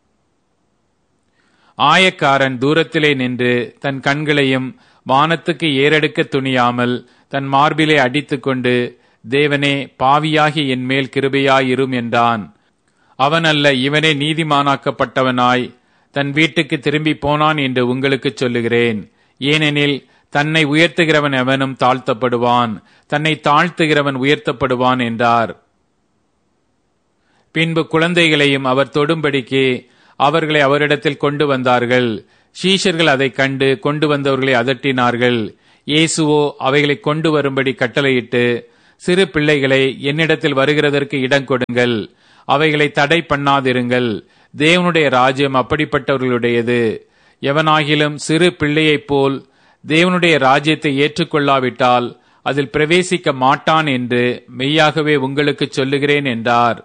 ஆயக்காரன் தூரத்திலே நின்று தன் கண்களையும் வானத்துக்கு ஏறெடுக்க துணியாமல் தன் மார்பிலே அடித்துக்கொண்டு, தேவனே, பாவியாகி என் மேல் கிருபையாயிரும் என்றான். அவன் அல்ல, இவனே நீதிமானாக்கப்பட்டவனாய் தன் வீட்டுக்கு திரும்பி போனான் என்று உங்களுக்கு சொல்லுகிறேன். ஏனெனில் தன்னை உயர்த்துகிறவன் எவனும் தாழ்த்தப்படுவான், தன்னை தாழ்த்துகிறவன் உயர்த்தப்படுவான் என்றார். பின்பு குழந்தைகளையும் அவர் தொடும்படிக்கு அவர்களை அவரிடத்தில் கொண்டு வந்தார்கள். சீஷர்கள் அதை கண்டு கொண்டு வந்தவர்களை அதட்டினார்கள். இயேசுவோ அவைகளை கொண்டு வரும்படி கட்டளையிட்டு, சிறு பிள்ளைகளை என்னிடத்தில் வருகிறதற்கு இடம் கொடுங்கள், அவைகளை தடை பண்ணாதிருங்கள், தேவனுடைய ராஜ்யம் அப்படிப்பட்டவர்களுடையது. எவனாகிலும் சிறு பிள்ளையைப் போல் தேவனுடைய ராஜ்யத்தை ஏற்றுக்கொள்ளாவிட்டால் அதில் பிரவேசிக்க மாட்டான் என்று மெய்யாகவே உங்களுக்கு சொல்லுகிறேன் என்றார்.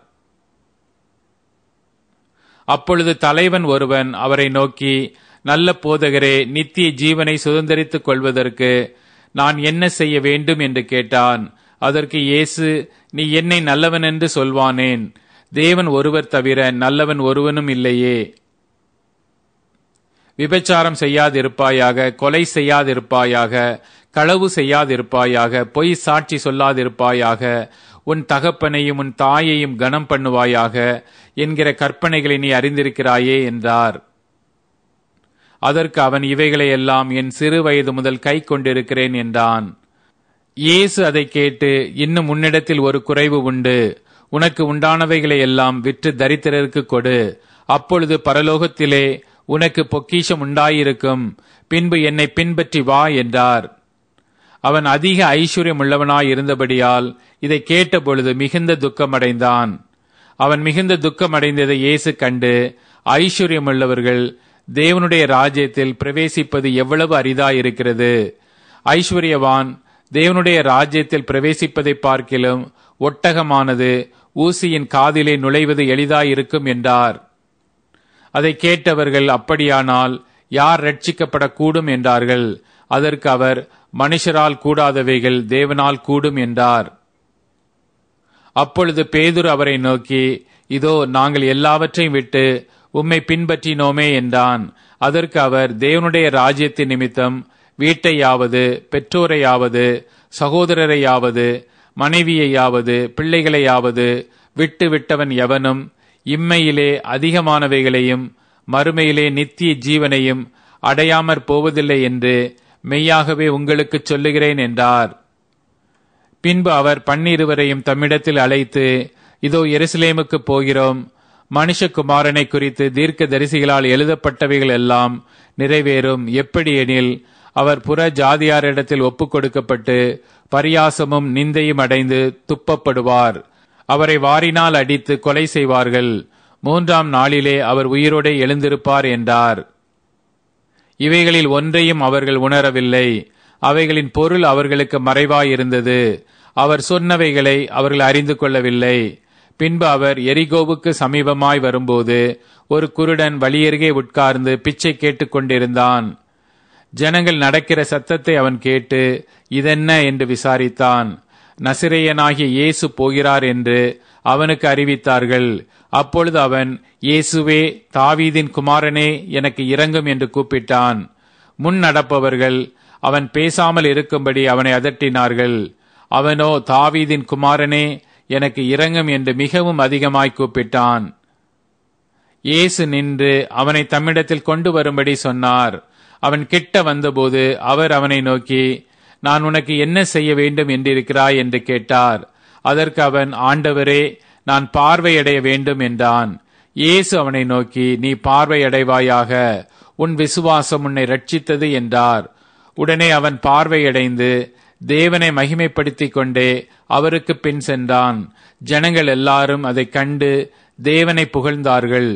அப்பொழுது தலைவன் ஒருவன் அவரை நோக்கி, நல்ல போதகரே, நித்திய ஜீவனை சுதந்தரித்துக் கொள்வதற்கு நான் என்ன செய்ய வேண்டும் என்று கேட்டான். அதற்கு இயேசு, நீ என்னை நல்லவன் என்று சொல்வானேன்? தேவன் ஒருவர் தவிர நல்லவன் ஒருவனும் இல்லையே. விபச்சாரம் செய்யாதிருப்பாயாக, கொலை செய்யாதிருப்பாயாக, களவு செய்யாதிருப்பாயாக, பொய் சாட்சி சொல்லாதிருப்பாயாக, உன் தகப்பனையும் உன் தாயையும் கனம் பண்ணுவாயாக என்கிற கற்பனைகளை நீ அறிந்திருக்கிறாயே என்றார். அதற்கு அவன், இவைகளையெல்லாம் என் சிறு வயது முதல் கை கொண்டிருக்கிறேன் என்றான். இயேசு அதை கேட்டு, இன்னும் உன்னிடத்தில் ஒரு குறைவு உண்டு. உனக்கு உண்டானவைகளை எல்லாம் விற்று தரித்திரருக்கு கொடு, அப்பொழுது பரலோகத்திலே உனக்கு பொக்கிஷம் உண்டாயிருக்கும். பின்பு என்னை பின்பற்றி வா என்றார். அவன் அதிக ஐஸ்வர்யம் உள்ளவனாயிருந்தபடியால் இதை கேட்டபொழுது மிகுந்த துக்கமடைந்தான். அவன் மிகுந்த துக்கமடைந்ததை இயேசு கண்டு, ஐஸ்வர்யமுள்ளவர்கள் தேவனுடைய ராஜ்யத்தில் பிரவேசிப்பது எவ்வளவு அரிதாயிருக்கிறது. ஐஸ்வர்யவான் தேவனுடைய ராஜ்யத்தில் பிரவேசிப்பதை பார்க்கிலும் ஒட்டகமானது ஊசியின் காதிலே நுழைவது எளிதாயிருக்கும் என்றார். அதை கேட்டவர்கள், அப்படியானால் யார் ரட்சிக்கப்படக்கூடும் என்றார்கள். அதற்கு அவர், மனுஷரால் கூடாதவைகள் தேவனால் கூடும் என்றார். அப்பொழுது பேதுரு அவரை நோக்கி, இதோ நாங்கள் எல்லாவற்றையும் விட்டு உம்மை பின்பற்றினோமே என்றான். அதற்கு அவர், தேவனுடைய ராஜ்யத்தின் நிமித்தம் வீட்டையாவது, பெற்றோரையாவது, சகோதரரையாவது, மனைவியையாவது, பிள்ளைகளையாவது விட்டு விட்டவன் எவனும் இம்மையிலே அதிகமானவைகளையும் மறுமையிலே நித்திய ஜீவனையும் அடையாமற் போவதில்லை என்று மெய்யாகவே உங்களுக்கு சொல்லுகிறேன் என்றார். பின்பு அவர் 12 தம்மிடத்தில் அழைத்து, இதோ எருசலேமுக்கு போகிறோம், மனுஷகுமாரனை குறித்து தீர்க்க தரிசிகளால் எழுதப்பட்டவைகள் எல்லாம் நிறைவேறும். எப்படி எனில், அவர் புற ஜாதியாரிடத்தில் ஒப்புக் கொடுக்கப்பட்டு பரியாசமும் நிந்தையும் அடைந்து துப்பப்படுவார். அவரை வாரினால் அடித்து கொலை செய்வார்கள். 3ஆம் நாளிலே அவர் உயிரோடே எழுந்திருப்பார் என்றார். இவைகளில் ஒன்றையும் அவர்கள் உணரவில்லை. அவைகளின் பொருள் அவர்களுக்கு மறைவாயிருந்தது. அவர் சொன்னவைகளை அவர்கள் அறிந்து கொள்ளவில்லை. பின்பு அவர் எரிகோவுக்கு சமீபமாய் வரும்போது ஒரு குருடன் வழியருகே உட்கார்ந்து பிச்சை கேட்டுக் கொண்டிருந்தான். ஜனங்கள் நடக்கிற சத்தத்தை அவன் கேட்டு, இதென்ன என்று விசாரித்தான். நசிரேயனாகிய இயேசு போகிறார் என்று அவனுக்கு அறிவித்தார்கள். அப்பொழுது அவன், இயேசுவே, தாவீதின் குமாரனே, எனக்கு இரங்கும் என்று கூப்பிட்டான். முன் நடப்பவர்கள் அவன் பேசாமல் இருக்கும்படி அவனை அதட்டினார்கள். அவனோ, தாவீதின் குமாரனே, எனக்கு இரங்கும் என்று மிகவும் அதிகமாய் கூப்பிட்டான். இயேசு நின்று அவனை தம்மிடத்தில் கொண்டு வரும்படி சொன்னார். அவன் கிட்ட வந்தபோது அவர் அவனை நோக்கி, நான் உனக்கு என்ன செய்ய வேண்டும் என்றிருக்கிறாய் என்று கேட்டார். அதற்கு அவன், ஆண்டவரே, நான் பார்வையடைய வேண்டும் என்றான். இயேசு அவனை நோக்கி, நீ பார்வையடைவாயாக, உன் விசுவாசம் உன்னை ரட்சித்தது என்றார். உடனே அவன் பார்வையடைந்து தேவனை மகிமைப்படுத்திக் கொண்டே அவருக்கு பின் சென்றான். ஜனங்கள் எல்லாரும் அதை கண்டு தேவனை புகழ்ந்தார்கள்.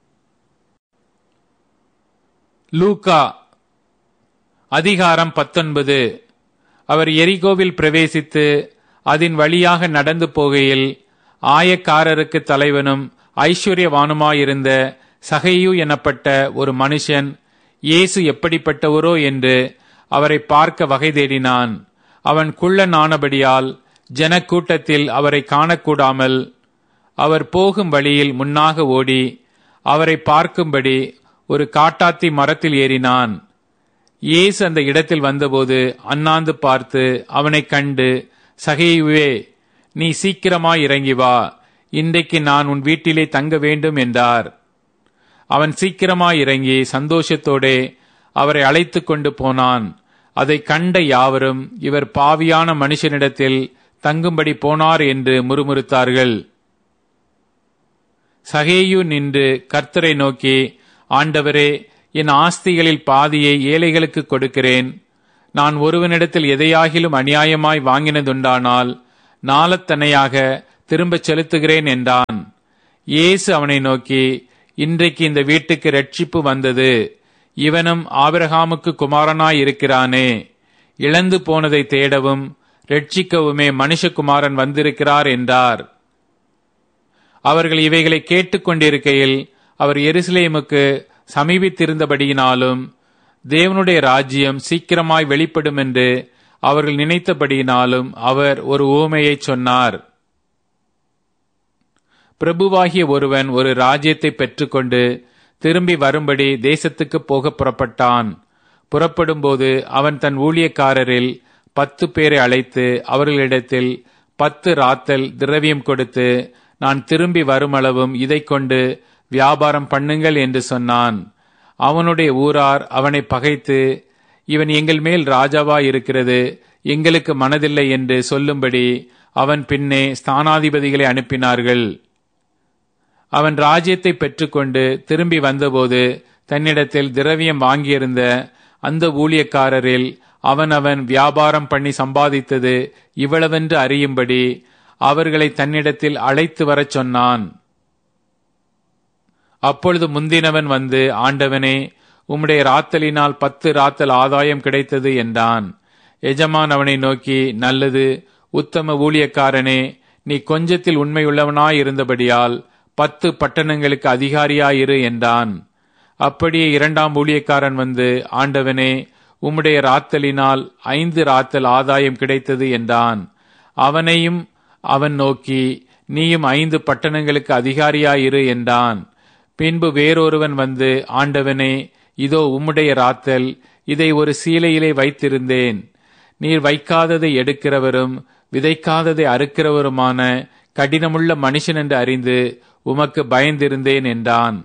லூக்கா அதிகாரம் 19. அவர் எரிகோவில் பிரவேசித்து அதன் வழியாக நடந்து போகையில் ஆயக்காரருக்கு தலைவனும் ஐஸ்வர்யவானுமாயிருந்த சகையு எனப்பட்ட ஒரு மனுஷன் இயேசு எப்படிப்பட்டவரோ என்று அவரை பார்க்க வகை தேடினான். அவன் குள்ளனானபடியால் ஜனக்கூட்டத்தில் அவரை காணக்கூடாமல் அவர் போகும் வழியில் முன்னாக ஓடி அவரை பார்க்கும்படி ஒரு காட்டாத்தி மரத்தில் ஏறினான். இயேசு அந்த இடத்தில் வந்தபோது அண்ணாந்து பார்த்து அவனை கண்டு, சகேயுவே, நீ சீக்கிரமாய் இறங்கி வா, இன்றைக்கு நான் உன் வீட்டிலே தங்க வேண்டும் என்றார். அவன் சீக்கிரமாய் இறங்கி சந்தோஷத்தோடே அவரை அழைத்து கொண்டு போனான். அதை கண்ட யாவரும், இவர் பாவியான மனுஷனிடத்தில் தங்கும்படி போனார் என்று முறுமுறுத்தார்கள். சகேயு நின்று கர்த்தரை நோக்கி, ஆண்டவரே, என் ஆஸ்திகளில் பாதியை ஏழைகளுக்கு கொடுக்கிறேன். நான் ஒருவனிடத்தில் எதையாகிலும் அநியாயமாய் வாங்கினதுண்டானால் நாளத்தனையாக திரும்பச் செலுத்துகிறேன் என்றான். இயேசு அவனை நோக்கி, இன்றைக்கு இந்த வீட்டுக்கு இரட்சிப்பு வந்தது, இவனும் ஆபிரகாமுக்கு குமாரனாய் இருக்கிறானே. இழந்து போனதை தேடவும் இரட்சிக்கவுமே மனுஷகுமாரன் வந்திருக்கிறார் என்றார். அவர்கள் இவைகளை கேட்டுக்கொண்டிருக்கையில் அவர் எருசலேமுக்கு சமீபித்திருந்தபடியினாலும் தேவனுடைய ராஜ்யம் சீக்கிரமாய் வெளிப்படும் என்று அவர்கள் நினைத்தபடியினாலும் அவர் ஒரு உவமையை சொன்னார். பிரபுவாகிய ஒருவன் ஒரு ராஜ்யத்தை பெற்றுக்கொண்டு திரும்பி வரும்படி தேசத்துக்கு போக புறப்பட்டான். புறப்படும்போது அவன் தன் ஊழியக்காரரில் 10 பேரை அழைத்து அவர்களிடத்தில் 10 ராத்தல் திரவியம் கொடுத்து, நான் திரும்பி வருமளவும் இதை கொண்டு வியாபாரம் பண்ணுங்கள் என்று சொன்னான். அவனுடைய ஊரார் அவனை பகைத்து, இவன் எங்கள் மேல் ராஜாவாய் இருக்கிறது எங்களுக்கு மனதில்லை என்று சொல்லும்படி அவன் பின்னே ஸ்தானாதிபதிகளை அனுப்பினார்கள். அவன் ராஜ்யத்தை பெற்றுக்கொண்டு திரும்பி வந்தபோது தன்னிடத்தில் திரவியம் வாங்கியிருந்த அந்த ஊழியக்காரரில் அவனவன் வியாபாரம் பண்ணி சம்பாதித்தது இவ்வளவென்று அறியும்படி அவர்களை தன்னிடத்தில் அழைத்து வரச் சொன்னான். அப்பொழுது முந்தினவன் வந்து, ஆண்டவனே, உம்முடைய ராத்தலினால் 10 ராத்தல் ஆதாயம் கிடைத்தது என்றான். எஜமான் அவனை நோக்கி, நல்லது, உத்தம ஊழியக்காரனே, நீ கொஞ்சத்தில் உண்மையுள்ளவனாயிருந்தபடியால் 10 பட்டணங்களுக்கு அதிகாரியாயிரு என்றான். அப்படியே 2ஆம் ஊழியக்காரன் வந்து, ஆண்டவனே, உம்முடைய ராத்தலினால் 5 ராத்தல் ஆதாயம் கிடைத்தது என்றான். அவனையும் அவன் நோக்கி, நீயும் 5 பட்டணங்களுக்கு அதிகாரியாயிரு என்றான். பின்பு வேறொருவன் வந்து, ஆண்டவனே, இதோ உம்முடைய ராத்தல், இதை ஒரு சீலையிலே வைத்திருந்தேன். நீர் வைக்காததை எடுக்கிறவரும் விதைக்காததை அறுக்கிறவருமான கடினமுள்ள மனுஷன் என்று அறிந்து உமக்கு பயந்திருந்தேன் என்றான்.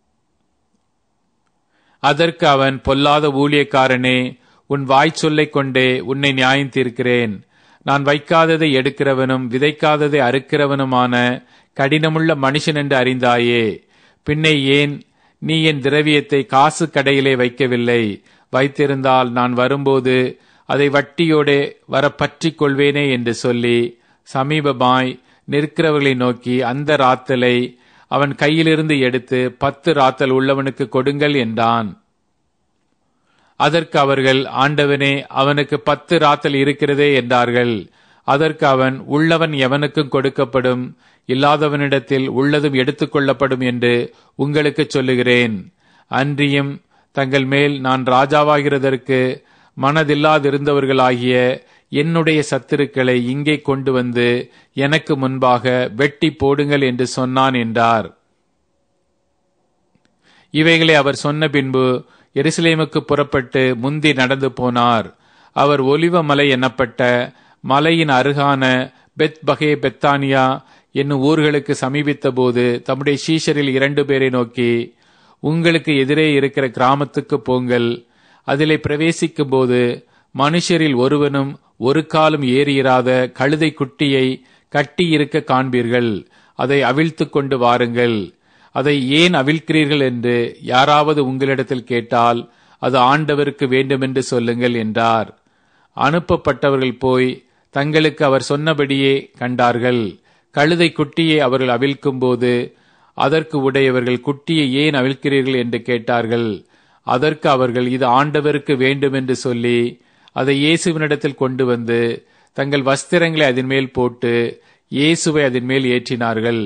அதற்கு அவன், பொல்லாத ஊழியக்காரனே, உன் வாய்ச்சொல்லைக் கொண்டே உன்னை நியாயம் தீர்க்கிறேன். நான் வைக்காததை எடுக்கிறவனும் விதைக்காததை அறுக்கிறவனுமான கடினமுள்ள மனுஷன் என்று அறிந்தாயே. பின்னே ஏன் நீ என் திரவியத்தை காசு கடையிலே வைக்கவில்லை? வைத்திருந்தால் நான் வரும்போது அதை வட்டியோடே வர பற்றிக் கொள்வேனே என்று சொல்லி சமீபமாய் நிற்கிறவர்களை நோக்கி அந்த ராத்தலை அவன் கையிலிருந்து எடுத்து 10 ராத்தல் உள்ளவனுக்கு கொடுங்கள் என்றான். அதற்கு அவர்கள், ஆண்டவனே, அவனுக்கு 10 ராத்தல் இருக்கிறதே என்றார்கள். அதற்கு அவன், உள்ளவன் எவனுக்கும் கொடுக்கப்படும், இல்லாதவனிடத்தில் உள்ளதும் எடுத்துக்கொள்ளப்படும் என்று உங்களுக்கு சொல்லுகிறேன். அன்றியும் தங்கள் மேல் நான் ராஜாவாகிறதற்கு மனதில்லாதிருந்தவர்களாகிய என்னுடைய சத்துருக்களை இங்கே கொண்டு வந்து எனக்கு முன்பாக வெட்டி போடுங்கள் என்று சொன்னான் என்றார். இவைகளை அவர் சொன்ன பின்பு எருசலேமுக்கு புறப்பட்டு முந்தி நடந்து போனார். அவர் ஒலிவ மலை எனப்பட்ட மலையின் அருகான பெத்பகே பெத்தானியா என்னும் ஊர்களுக்கு சமீபித்த போது தம்முடைய சீஷரில் 2 பேரை நோக்கி, உங்களுக்கு எதிரே இருக்கிற கிராமத்துக்கு போங்கள். அதிலே பிரவேசிக்கும் போது மனுஷரில் ஒருவனும் ஒரு காலும் ஏறியிராத கழுதை குட்டியை கட்டி இருக்க காண்பீர்கள். அதை அவிழ்த்து கொண்டு வாருங்கள். அதை ஏன் அவிழ்க்கிறீர்கள் என்று யாராவது உங்களிடத்தில் கேட்டால் அது ஆண்டவருக்கு வேண்டுமென்று சொல்லுங்கள் என்றார். அனுப்பப்பட்டவர்கள் போய் தங்களுக்கு அவர் சொன்னபடியே கண்டார்கள். கழுதை குட்டியை அவர்கள் அவிழ்க்கும் போது அதற்கு உடையவர்கள், குட்டியை ஏன் அவிழ்க்கிறீர்கள் என்று கேட்டார்கள். அதற்கு அவர்கள், இது ஆண்டவருக்கு வேண்டுமென்று சொல்லி அதை இயேசுவினிடத்தில் கொண்டு வந்து தங்கள் வஸ்திரங்களை அதன் மேல் போட்டு இயேசுவை அதன் மேல் ஏற்றினார்கள்.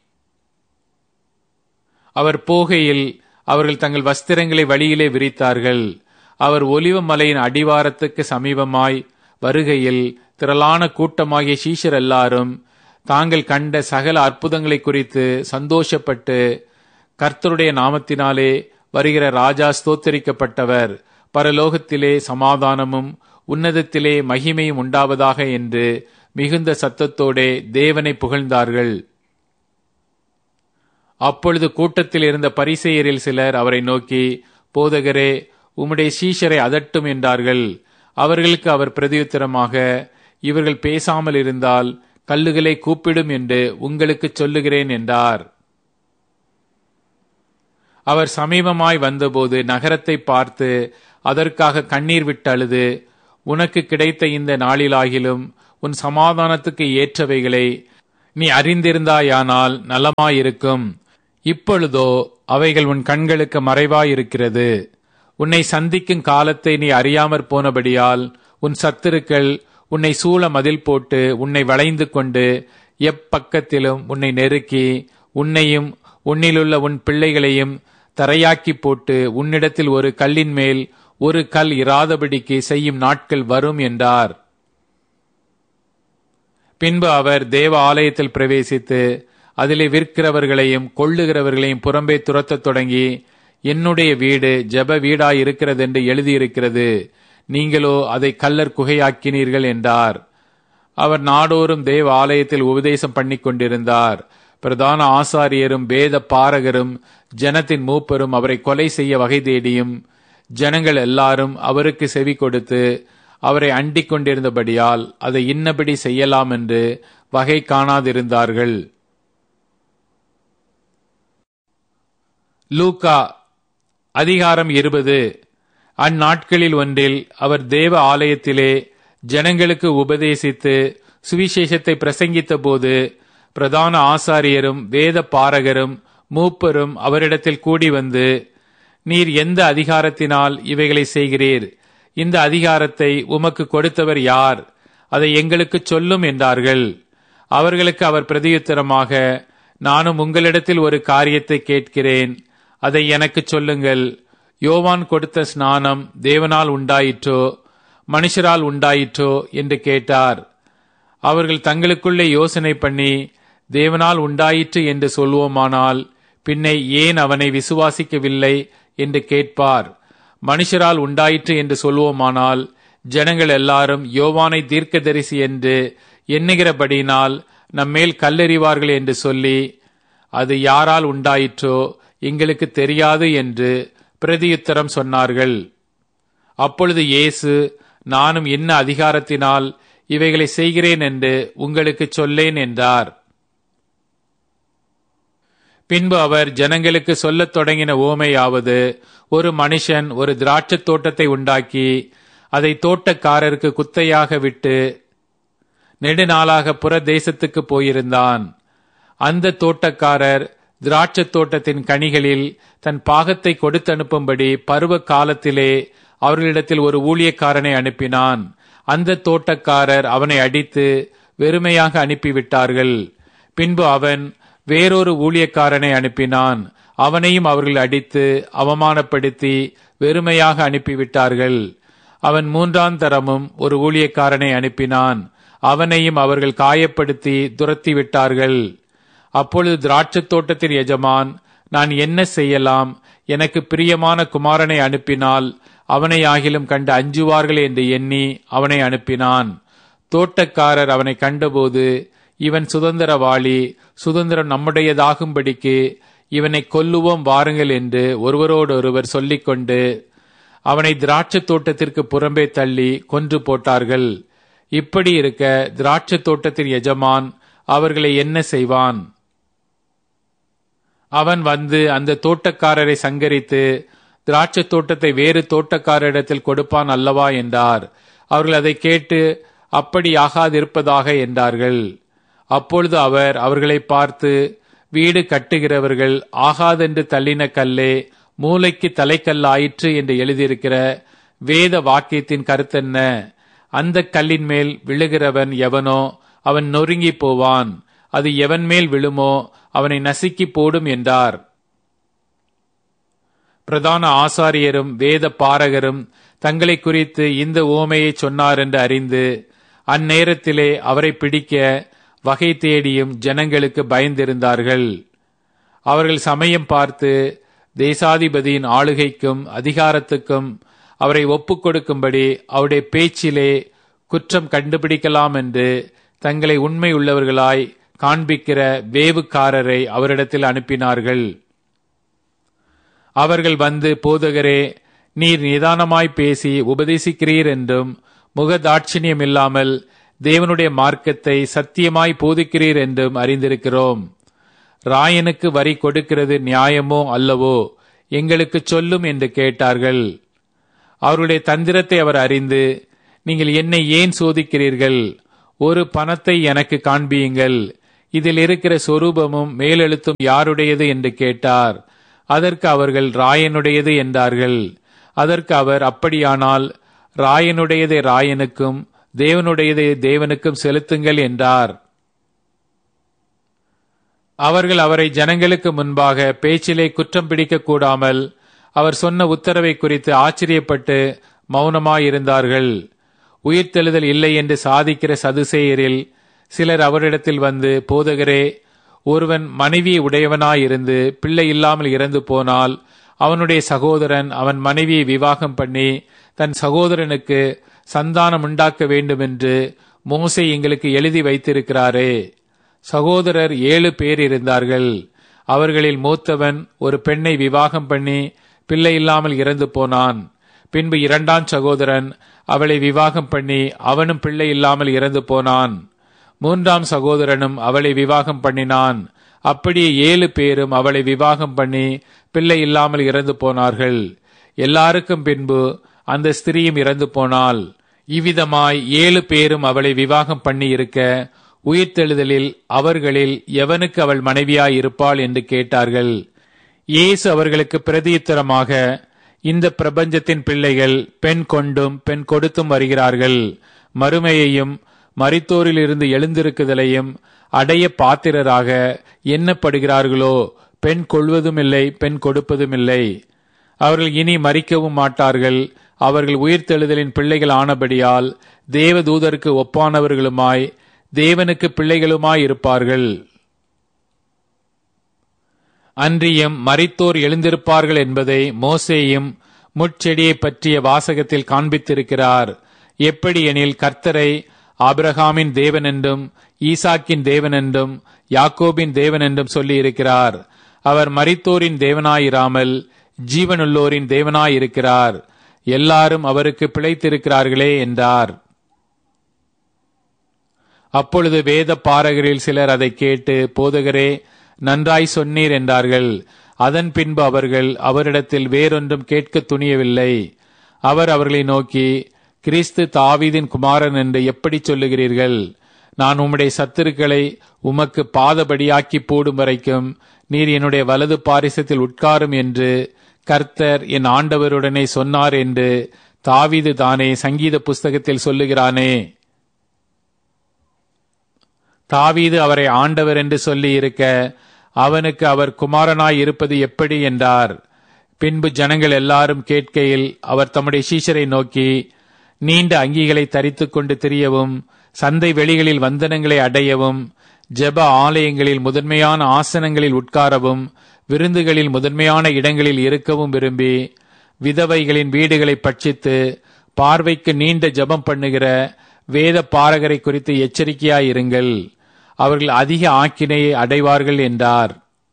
அவர் போகையில் அவர்கள் தங்கள் வஸ்திரங்களை வழியிலே விரித்தார்கள். அவர் ஒலிவ மலையின் அடிவாரத்துக்கு சமீபமாய் வருகையில் திரளான கூட்டமாகிய சீஷர் எல்லாரும் தாங்கள் கண்ட சகல அற்புதங்களை குறித்து சந்தோஷப்பட்டு, கர்த்தருடைய நாமத்தினாலே வருகிற ராஜா ஸ்தோத்தரிக்கப்பட்டவர், பரலோகத்திலே சமாதானமும் உன்னதத்திலே மகிமையும் உண்டாவதாக என்று மிகுந்த சத்தத்தோடே தேவனை புகழ்ந்தார்கள். அப்பொழுது கூட்டத்தில் இருந்த பரிசேயரில் சிலர் அவரை நோக்கி, போதகரே, உம்முடைய சீஷரை அதட்டும் என்றார்கள். அவர்களுக்கு அவர் பிரதியுத்தரமாக, இவர்கள் பேசாமல் இருந்தால் கல்லுகளை கூப்பிடும் என்று உங்களுக்கு சொல்லுகிறேன் என்றார். அவர் சமீபமாய் வந்தபோது நகரத்தை பார்த்து அதற்காக கண்ணீர் விட்டு அழுது, உனக்கு கிடைத்த இந்த நாளிலாகிலும் உன் சமாதானத்துக்கு ஏற்றவைகளை நீ அறிந்திருந்தாயானால் நலமாயிருக்கும். இப்பொழுதோ அவைகள் உன் கண்களுக்கு மறைவாயிருக்கிறது. உன்னை சந்திக்கும் காலத்தை நீ அறியாமற் போனபடியால் உன் சத்துருக்கள் உன்னை சூழ மதில் போட்டு உன்னை வளைந்து கொண்டு எப்பக்கத்திலும் உன்னை நெருக்கி உன்னையும் உன்னிலுள்ள உன் பிள்ளைகளையும் தரையாக்கி போட்டு உன்னிடத்தில் ஒரு கல்லின் மேல் ஒரு கல் இராதபடிக்கு செய்யும் நாட்கள் வரும் என்றார். பின்பு அவர் தேவ ஆலயத்தில் பிரவேசித்து அதிலே விற்கிறவர்களையும் கொள்ளுகிறவர்களையும் புறம்பே துரத்தத் தொடங்கி, என்னுடைய வீடு ஜெப வீடாயிருக்கிறது என்று எழுதியிருக்கிறது, நீங்களோ அதை கல்லர் குகையாக்கினீர்கள் என்றார். அவர் நாடோறும் தேவ ஆலயத்தில் உபதேசம் பண்ணி கொண்டிருந்தார். பிரதான ஆசாரியரும் வேத பாரகரும் ஜனத்தின் மூப்பரும் அவரை கொலை செய்ய வகை தேடியும் ஜனங்கள் எல்லாரும் அவருக்கு செவி கொடுத்து அவரை அண்டிக் கொண்டிருந்தபடியால் அதை இன்னபடி செய்யலாம் என்று வகை காணாதிருந்தார்கள். லூக்கா அதிகாரம் 20. அந்நாட்களில் ஒன்றில் அவர் தேவ ஆலயத்திலே ஜனங்களுக்கு உபதேசித்து சுவிசேஷத்தை பிரசங்கித்த போது பிரதான ஆசாரியரும் வேத பாரகரும் மூப்பரும் அவரிடத்தில் கூடி வந்து, நீர் எந்த அதிகாரத்தினால் இவைகளை செய்கிறீர்? இந்த அதிகாரத்தை உமக்கு கொடுத்தவர் யார்? அதை எங்களுக்கு சொல்லும் என்றார்கள். அவர்களுக்கு அவர் பிரதியுத்தரமாக, நானும் உங்களிடத்தில் ஒரு காரியத்தை கேட்கிறேன், அதை எனக்கு சொல்லுங்கள். யோவான் கொடுத்த ஸ்நானம் தேவனால் உண்டாயிற்றோ மனுஷரால் உண்டாயிற்றோ என்று கேட்டார். அவர்கள் தங்களுக்குள்ளே யோசனை பண்ணி, தேவனால் உண்டாயிற்று என்று சொல்வோமானால் பின்னை ஏன் அவனை விசுவாசிக்கவில்லை என்று கேட்பார். மனுஷரால் உண்டாயிற்று என்று சொல்வோமானால் ஜனங்கள் எல்லாரும் யோவானை தீர்க்கதரிசி என்று எண்ணுகிறபடியினால் நம்மேல் கல்லெறிவார்கள் என்று சொல்லி, அது யாரால் உண்டாயிற்றோ எங்களுக்கு தெரியாது என்று பிரதியுத்தரம் சொன்னார்கள். அப்பொழுது இயேசு, நானும் என்ன அதிகாரத்தினால் இவைகளை செய்கிறேன் என்று உங்களுக்கு சொல்லேன் என்றார். பின்பு அவர் ஜனங்களுக்கு சொல்லத் தொடங்கின உவமையாவது, ஒரு மனுஷன் ஒரு திராட்சை தோட்டத்தை உண்டாக்கி அதை தோட்டக்காரருக்கு குத்தையாக விட்டு நெடுநாளாக புற தேசத்துக்கு போயிருந்தான். அந்த தோட்டக்காரர் திராட்சை தோட்டத்தின் கனிகளில் தன் பாகத்தை கொடுத்து அனுப்பும்படி பருவ காலத்திலே அவர்களிடத்தில் ஒரு ஊழியக்காரனை அனுப்பினான். அந்த தோட்டக்காரர் அவனை அடித்து வெறுமையாக அனுப்பிவிட்டார்கள். பின்பு அவன் வேறொரு ஊழியக்காரனை அனுப்பினான். அவனையும் அவர்கள் அடித்து அவமானப்படுத்தி வெறுமையாக அனுப்பிவிட்டார்கள். அவன் மூன்றாம் தரமும் ஒரு ஊழியக்காரனை அனுப்பினான். அவனையும் அவர்கள் காயப்படுத்தி துரத்தி விட்டார்கள். அப்பொழுது திராட்சை தோட்டத்தின் எஜமான், நான் என்ன செய்யலாம்? எனக்கு பிரியமான குமாரனை அனுப்பினால் அவனை ஆகிலும் கண்டு அஞ்சுவார்கள் என்று எண்ணி அவனை அனுப்பினான். தோட்டக்காரர் அவனை கண்டபோது, இவன் சுதந்திரவாளி, சுதந்திரம் நம்முடையதாகும்படிக்கு இவனை கொல்லுவோம் வாருங்கள் என்று ஒருவரோடொருவர் சொல்லிக்கொண்டு அவனை திராட்சை தோட்டத்திற்கு புறம்பே தள்ளி கொன்று போட்டார்கள். இப்படி இருக்க திராட்சை தோட்டத்தின் எஜமான் அவர்களை என்ன செய்வான்? அவன் வந்து அந்த தோட்டக்காரரை சங்கரித்து திராட்சை தோட்டத்தை வேறு தோட்டக்காரரிடத்தில் கொடுப்பான் அல்லவா என்றார். அவர்கள் அதை கேட்டு, அப்படி ஆகாதிருப்பதாக என்றார்கள். அப்பொழுது அவர் அவர்களை பார்த்து, வீடு கட்டுகிறவர்கள் ஆகாதென்று தள்ளின கல்லே மூலைக்கு தலைக்கல்லாயிற்று என்று எழுதியிருக்கிற வேத வாக்கியத்தின் கருத்தென்ன? அந்த கல்லின் மேல் விழுகிறவன் எவனோ அவன் நொறுங்கி போவான். அது எவன் மேல் விழுமோ அவனை நசுக்கி போடும் என்றார். பிரதான ஆசாரியரும் வேத பாரகரும் தங்களை குறித்து இந்த உவமையை சொன்னார் என்று அறிந்து அந்நேரத்திலே அவரை பிடிக்க வகை தேடியும் ஜனங்களுக்கு பயந்திருந்தார்கள். அவர்கள் சமயம் பார்த்து தேசாதிபதியின் ஆளுகைக்கும் அதிகாரத்துக்கும் அவரை ஒப்புக் கொடுக்கும்படி அவருடைய பேச்சிலே குற்றம் கண்டுபிடிக்கலாம் என்று தங்களை உண்மை உள்ளவர்களாய் காண்பிக்கிற வேவுக்காரரை அவரிடத்தில் அனுப்பினார்கள். அவர்கள் வந்து, போதகரே, நீர் நிதானமாய் பேசி உபதேசிக்கிறீர் என்றும் முகதாட்சிணியம் இல்லாமல் தேவனுடைய மார்க்கத்தை சத்தியமாய் போதிக்கிறீர் என்றும் அறிந்திருக்கிறோம். ராயனுக்கு வரி கொடுக்கிறது நியாயமோ அல்லவோ? எங்களுக்கு சொல்லும் என்று கேட்டார்கள். அவருடைய தந்திரத்தை அவர் அறிந்து, நீங்கள் என்னை ஏன் சோதிக்கிறீர்கள்? ஒரு பணத்தை எனக்கு காண்பியுங்கள், இதில் இருக்கிற சொரூபமும் மேலெழுத்தும் யாருடையது என்று கேட்டார். அதற்கு அவர்கள் ராயனுடையது என்றார்கள். அதற்கு அவர், அப்படியானால் ராயனுடையதை ராயனுக்கும் தேவனுடையதை தேவனுக்கும் செலுத்துங்கள் என்றார். அவர்கள் அவரை ஜனங்களுக்கு முன்பாக பேச்சிலே குற்றம் பிடிக்க கூடாமல் அவர் சொன்ன உத்தரவை குறித்து ஆச்சரியப்பட்டு மௌனமாயிருந்தார்கள். உயிர்த்தெழுதல் இல்லை என்று சாதிக்கிற சதுசேயரில் சிலர் அவரிடத்தில் வந்து, போதகரே, ஒருவன் மனைவியை உடையவனாயிருந்து பிள்ளை இல்லாமல் இறந்து போனால் அவனுடைய சகோதரன் அவன் மனைவியை விவாகம் பண்ணி தன் சகோதரனுக்கு சந்தானம் உண்டாக்க வேண்டுமென்று மோசே எங்களுக்கு எழுதி வைத்திருக்கிறாரே. சகோதரர் 7 பேர் இருந்தார்கள். அவர்களில் மூத்தவன் ஒரு பெண்ணை விவாகம் பண்ணி பிள்ளை இல்லாமல் இறந்து போனான். பின்பு 2ஆம் சகோதரன் அவளை விவாகம் பண்ணி அவனும் பிள்ளை இல்லாமல் இறந்து போனான். 3ஆம் சகோதரனும் அவளை விவாகம் பண்ணினான். அப்படியே 7 பேரும் அவளை விவாகம் பண்ணி பிள்ளை இல்லாமல் இறந்து போனார்கள். எல்லாருக்கும் பின்பு அந்த ஸ்திரீயும் இறந்து போனாள். இவ்விதமாய் 7 பேரும் அவளை விவாகம் பண்ணி இருக்க, உயிர்த்தெழுதலில் அவர்களில் எவனுக்கு அவள் மனைவியாய் இருப்பாள் என்று கேட்டார்கள். இயேசு அவர்களுக்கு பிரதியுத்தரமாக, இந்த பிரபஞ்சத்தின் பிள்ளைகள் பெண் கொண்டும் பெண் கொடுத்தும் வருகிறார்கள். மறுமையையும் மரித்தோரிலிருந்து எழுந்திருக்குதலையும் அடைய பாத்திரராக எண்ணப்படுகிறார்களோ பெண் கொள்வதும் இல்லை, பெண் கொடுப்பதும் இல்லை. அவர்கள் இனி மரிக்கவும் மாட்டார்கள். அவர்கள் உயிர்த்தெழுதலின் பிள்ளைகள் ஆனபடியால் தேவதூதருக்கு ஒப்பானவர்களுமாய் தேவனுக்கு பிள்ளைகளுமாய் இருப்பார்கள். அன்றியும் மரித்தோர் எழுந்திருப்பார்கள் என்பதை மோசேயும் முட்செடியை பற்றிய வாசகத்தில் காண்பித்திருக்கிறார். எப்படி எனில், கர்த்தரை ஆபிரகாமின் தேவன் என்றும் ஈசாக்கின் தேவன் என்றும் யாக்கோபின் தேவன் என்றும் சொல்லி இருக்கிறார். அவர் மரித்தோரின் தேவனாயிராமல் ஜீவனுள்ளோரின் தேவனாயிருக்கிறார். எல்லாரும் அவருக்கு பிழைத்திருக்கிறார்களே என்றார். அப்பொழுது வேத பாரகரில் சிலர் அதை கேட்டு, போதகரே, நன்றாய் சொன்னீர் என்றார்கள். அதன் பின்பு அவர்கள் அவரிடத்தில் வேறொன்றும் கேட்க துணியவில்லை. அவர் அவர்களை நோக்கி, கிறிஸ்து தாவீதின் குமாரன் என்று எப்படி சொல்லுகிறீர்கள்? நான் உம்முடைய சத்துருக்களை உமக்கு பாதபடியாக்கி போடும் வரைக்கும் நீர் என்னுடைய வலது பாரிசத்தில் உட்காரும் என்று கர்த்தர் என் ஆண்டவருடனே சொன்னார் என்று தாவீது தானே சங்கீத புஸ்தகத்தில் சொல்லுகிறானே. தாவீது அவரை ஆண்டவர் என்று சொல்லி இருக்க, அவனுக்கு அவர் குமாரனாய் இருப்பது எப்படி என்றார். பின்பு ஜனங்கள் எல்லாரும் கேட்கையில் அவர் தம்முடைய சீஷரை நோக்கி, நீண்ட அங்கிகளை தரித்துக் கொண்டு திரியவும், சந்தை வெளிகளில் வந்தனங்களை அடையவும், ஜெப ஆலயங்களில் முதன்மையான ஆசனங்களில் உட்காரவும், விருந்துகளில் முதன்மையான இடங்களில் இருக்கவும் விரும்பி, விதவைகளின் வீடுகளை பட்சித்து பார்வைக்கு நீண்ட ஜெபம் பண்ணுகிற வேத பாரகரை குறித்து எச்சரிக்கையாயிருங்கள். அவர்கள் அதிக ஆக்கினையை அடைவார்கள் என்றார்.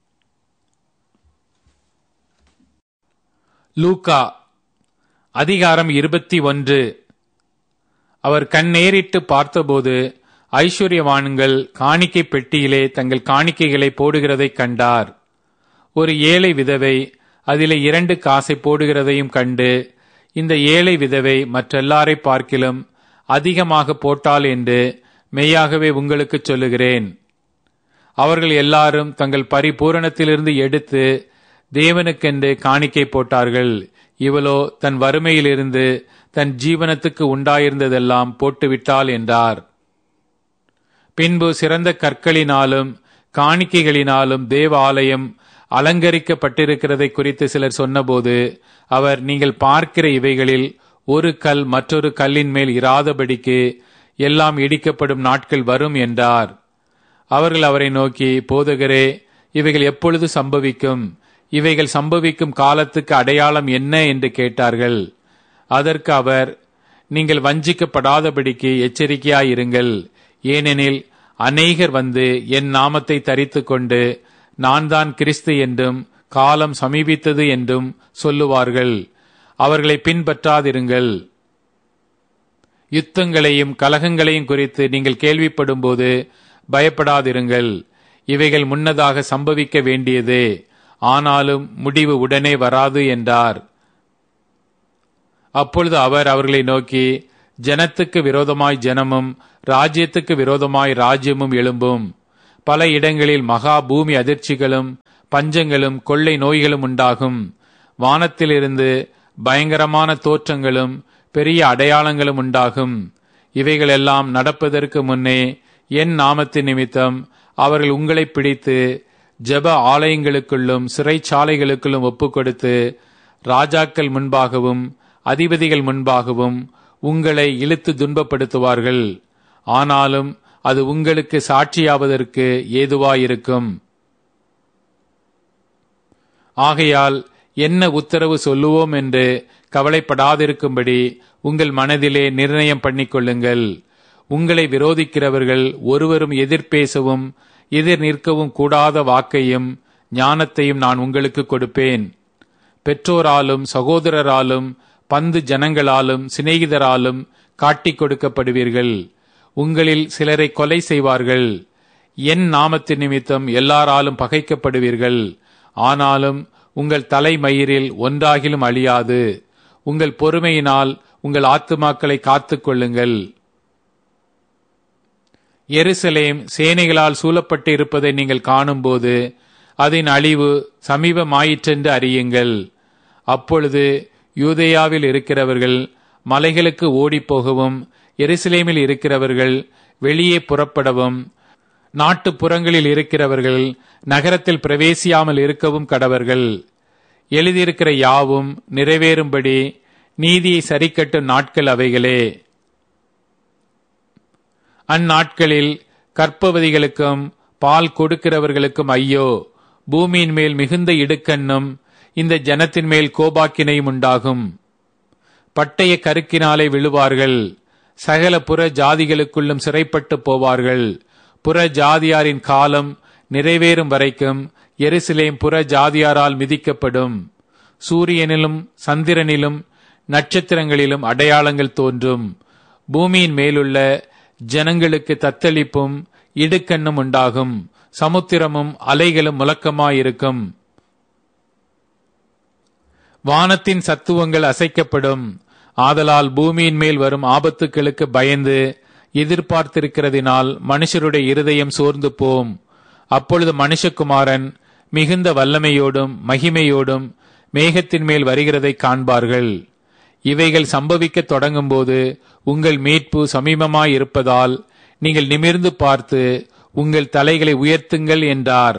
லூக்கா அதிகாரம் 21. அவர் கண்ணேறிட்டு பார்த்தபோது ஐஸ்வர்யவான்கள் காணிக்கை பெட்டியிலே தங்கள் காணிக்கைகளை போடுகிறதைக் கண்டார். ஒரு ஏழை விதவை அதிலே 2 காசை போடுகிறதையும் கண்டு, இந்த ஏழை விதவை மற்றெல்லாரை பார்க்கிலும் அதிகமாக போட்டாள் என்று மெய்யாகவே உங்களுக்கு சொல்லுகிறேன். அவர்கள் எல்லாரும் தங்கள் பரிபூரணத்திலிருந்து எடுத்து தேவனுக்கென்று காணிக்கை போட்டார்கள். இவளோ தன் வறுமையிலிருந்து தன் ஜீவனத்துக்கு உண்டாயிருந்ததெல்லாம் போட்டுவிட்டாள் என்றார். பின்பு சிறந்த கற்களினாலும் காணிக்கைகளினாலும் தேவ ஆலயம் அலங்கரிக்கப்பட்டிருக்கிறதை குறித்து சிலர் சொன்னபோது அவர், நீங்கள் பார்க்கிற இவைகளில் ஒரு கல் மற்றொரு கல்லின் மேல் இராதபடிக்கு எல்லாம் இடிக்கப்படும் நாட்கள் வரும் என்றார். அவர்கள் அவரை நோக்கி, போதகரே, இவைகள் எப்பொழுது சம்பவிக்கும்? இவைகள் சம்பவிக்கும் காலத்துக்கு அடையாளம் என்ன என்று கேட்டார்கள். அதற்கு அவர், நீங்கள் வஞ்சிக்கப்படாதபடிக்கு எச்சரிக்கையாயிருங்கள். ஏனெனில் அநேகர் வந்து என் நாமத்தை தரித்துக் கொண்டு நான் தான் கிறிஸ்து என்றும் காலம் சமீபித்தது என்றும் சொல்லுவார்கள். அவர்களை பின்பற்றாதிருங்கள். யுத்தங்களையும் கலகங்களையும் குறித்து நீங்கள் கேள்விப்படும் போது பயப்படாதிருங்கள். இவைகள் முன்னதாக சம்பவிக்க வேண்டியதே, ஆனாலும் முடிவு உடனே வராது என்றார். அப்பொழுது அவர் அவர்களை நோக்கி, ஜனத்துக்கு விரோதமாய் ஜனமும் ராஜ்யத்துக்கு விரோதமாய் ராஜ்யமும் எழும்பும். பல இடங்களில் மகா பூமி அதிர்ச்சிகளும் பஞ்சங்களும் கொள்ளை நோய்களும் உண்டாகும். வானத்திலிருந்து பயங்கரமான தோற்றங்களும் பெரிய அடையாளங்களும் உண்டாகும். இவைகளெல்லாம் நடப்பதற்கு முன்னே என் நாமத்தின் நிமித்தம் அவர்கள் உங்களை பிடித்து ஜெப ஆலயங்களுக்குள்ளும் சிறைச்சாலைகளுக்குள்ளும் ஒப்புக்கொடுத்து ராஜாக்கள் முன்பாகவும் அதிபதிகள் முன்பாகவும் உங்களை இழுத்து துன்பப்படுத்துவார்கள். ஆனாலும் அது உங்களுக்கு சாட்சியாவதற்கு ஏதுவாயிருக்கும். ஆகையால் என்ன உத்தரவு சொல்லுவோம் என்று கவலைப்படாதிருக்கும்படி உங்கள் மனதிலே நிர்ணயம் பண்ணிக்கொள்ளுங்கள். உங்களை விரோதிக்கிறவர்கள் ஒருவரும் எதிர்பேசவும் எதிர் நிற்கவும் கூடாத வாக்கையும் ஞானத்தையும் நான் உங்களுக்கு கொடுப்பேன். பெற்றோராலும் சகோதரராலும் பந்து ஜனங்களாலும் சிநேகிதராலும் காட்டிக் கொடுக்கப்படுவீர்கள். உங்களில் சிலரை கொலை செய்வார்கள். என் நாமத்தின் நிமித்தம் எல்லாராலும் பகைக்கப்படுவீர்கள். ஆனாலும் உங்கள் தலைமயிரில் ஒன்றாகிலும் அழியாது. உங்கள் பொறுமையினால் உங்கள் ஆத்துமாக்களை காத்துக் கொள்ளுங்கள். எருசலேம் சேனைகளால் சூழப்பட்டு இருப்பதை நீங்கள் காணும்போது அதன் அழிவு சமீபமாயிற்றென்று அறியுங்கள். அப்பொழுது யூதேயாவில் இருக்கிறவர்கள் மலைகளுக்கு ஓடிப்போகவும் எருசலேமில் இருக்கிறவர்கள் வெளியே புறப்படவும் நாட்டுப்புறங்களில் இருக்கிறவர்கள் நகரத்தில் பிரவேசியாமல் இருக்கவும் கடவர்கள். எழுதியிருக்கிற யாவும் நிறைவேறும்படி நீதியை சரிக்கட்டும் நாட்கள் அவைகளே. அந்நாட்களில் கர்ப்பவதிகளுக்கும் பால் கொடுக்கிறவர்களுக்கும் ஐயோ! பூமியின் மேல் மிகுந்த இடுக்கண்ணும் இந்த ஜனத்தின் மேல் கோபாக்கினையும் உண்டாகும். பட்டய கருக்கினாலே விழுவார்கள். சகல புற ஜாதிகளுக்குள்ளும் சிறைப்பட்டு போவார்கள். புற ஜாதியாரின் காலம் நிறைவேறும் வரைக்கும் எருசலேம் புற ஜாதியாரால் மிதிக்கப்படும். சூரியனிலும் சந்திரனிலும் நட்சத்திரங்களிலும் அடையாளங்கள் தோன்றும். பூமியின் மேலுள்ள ஜனங்களுக்கு தத்தளிப்பும் இடுக்கண்ணும் உண்டாகும். சமுத்திரமும் அலைகளும் முழக்கமாயிருக்கும். வானத்தின் சத்துவங்கள் அசைக்கப்படும். ஆதலால் பூமியின் மேல் வரும் ஆபத்துக்களுக்கு பயந்து எதிர்பார்த்திருக்கிறதினால் மனுஷருடைய இருதயம் சோர்ந்து போம். அப்பொழுது மனுஷகுமாரன் மிகுந்த வல்லமையோடும் மகிமையோடும் மேகத்தின் மேல் வருகிறதை காண்பார்கள். இவைகள் சம்பவிக்க தொடங்கும் போது உங்கள் மீட்பு சமீபமாயிருப்பதால் நீங்கள் நிமிர்ந்து பார்த்து உங்கள் தலைகளை உயர்த்துங்கள் என்றார்.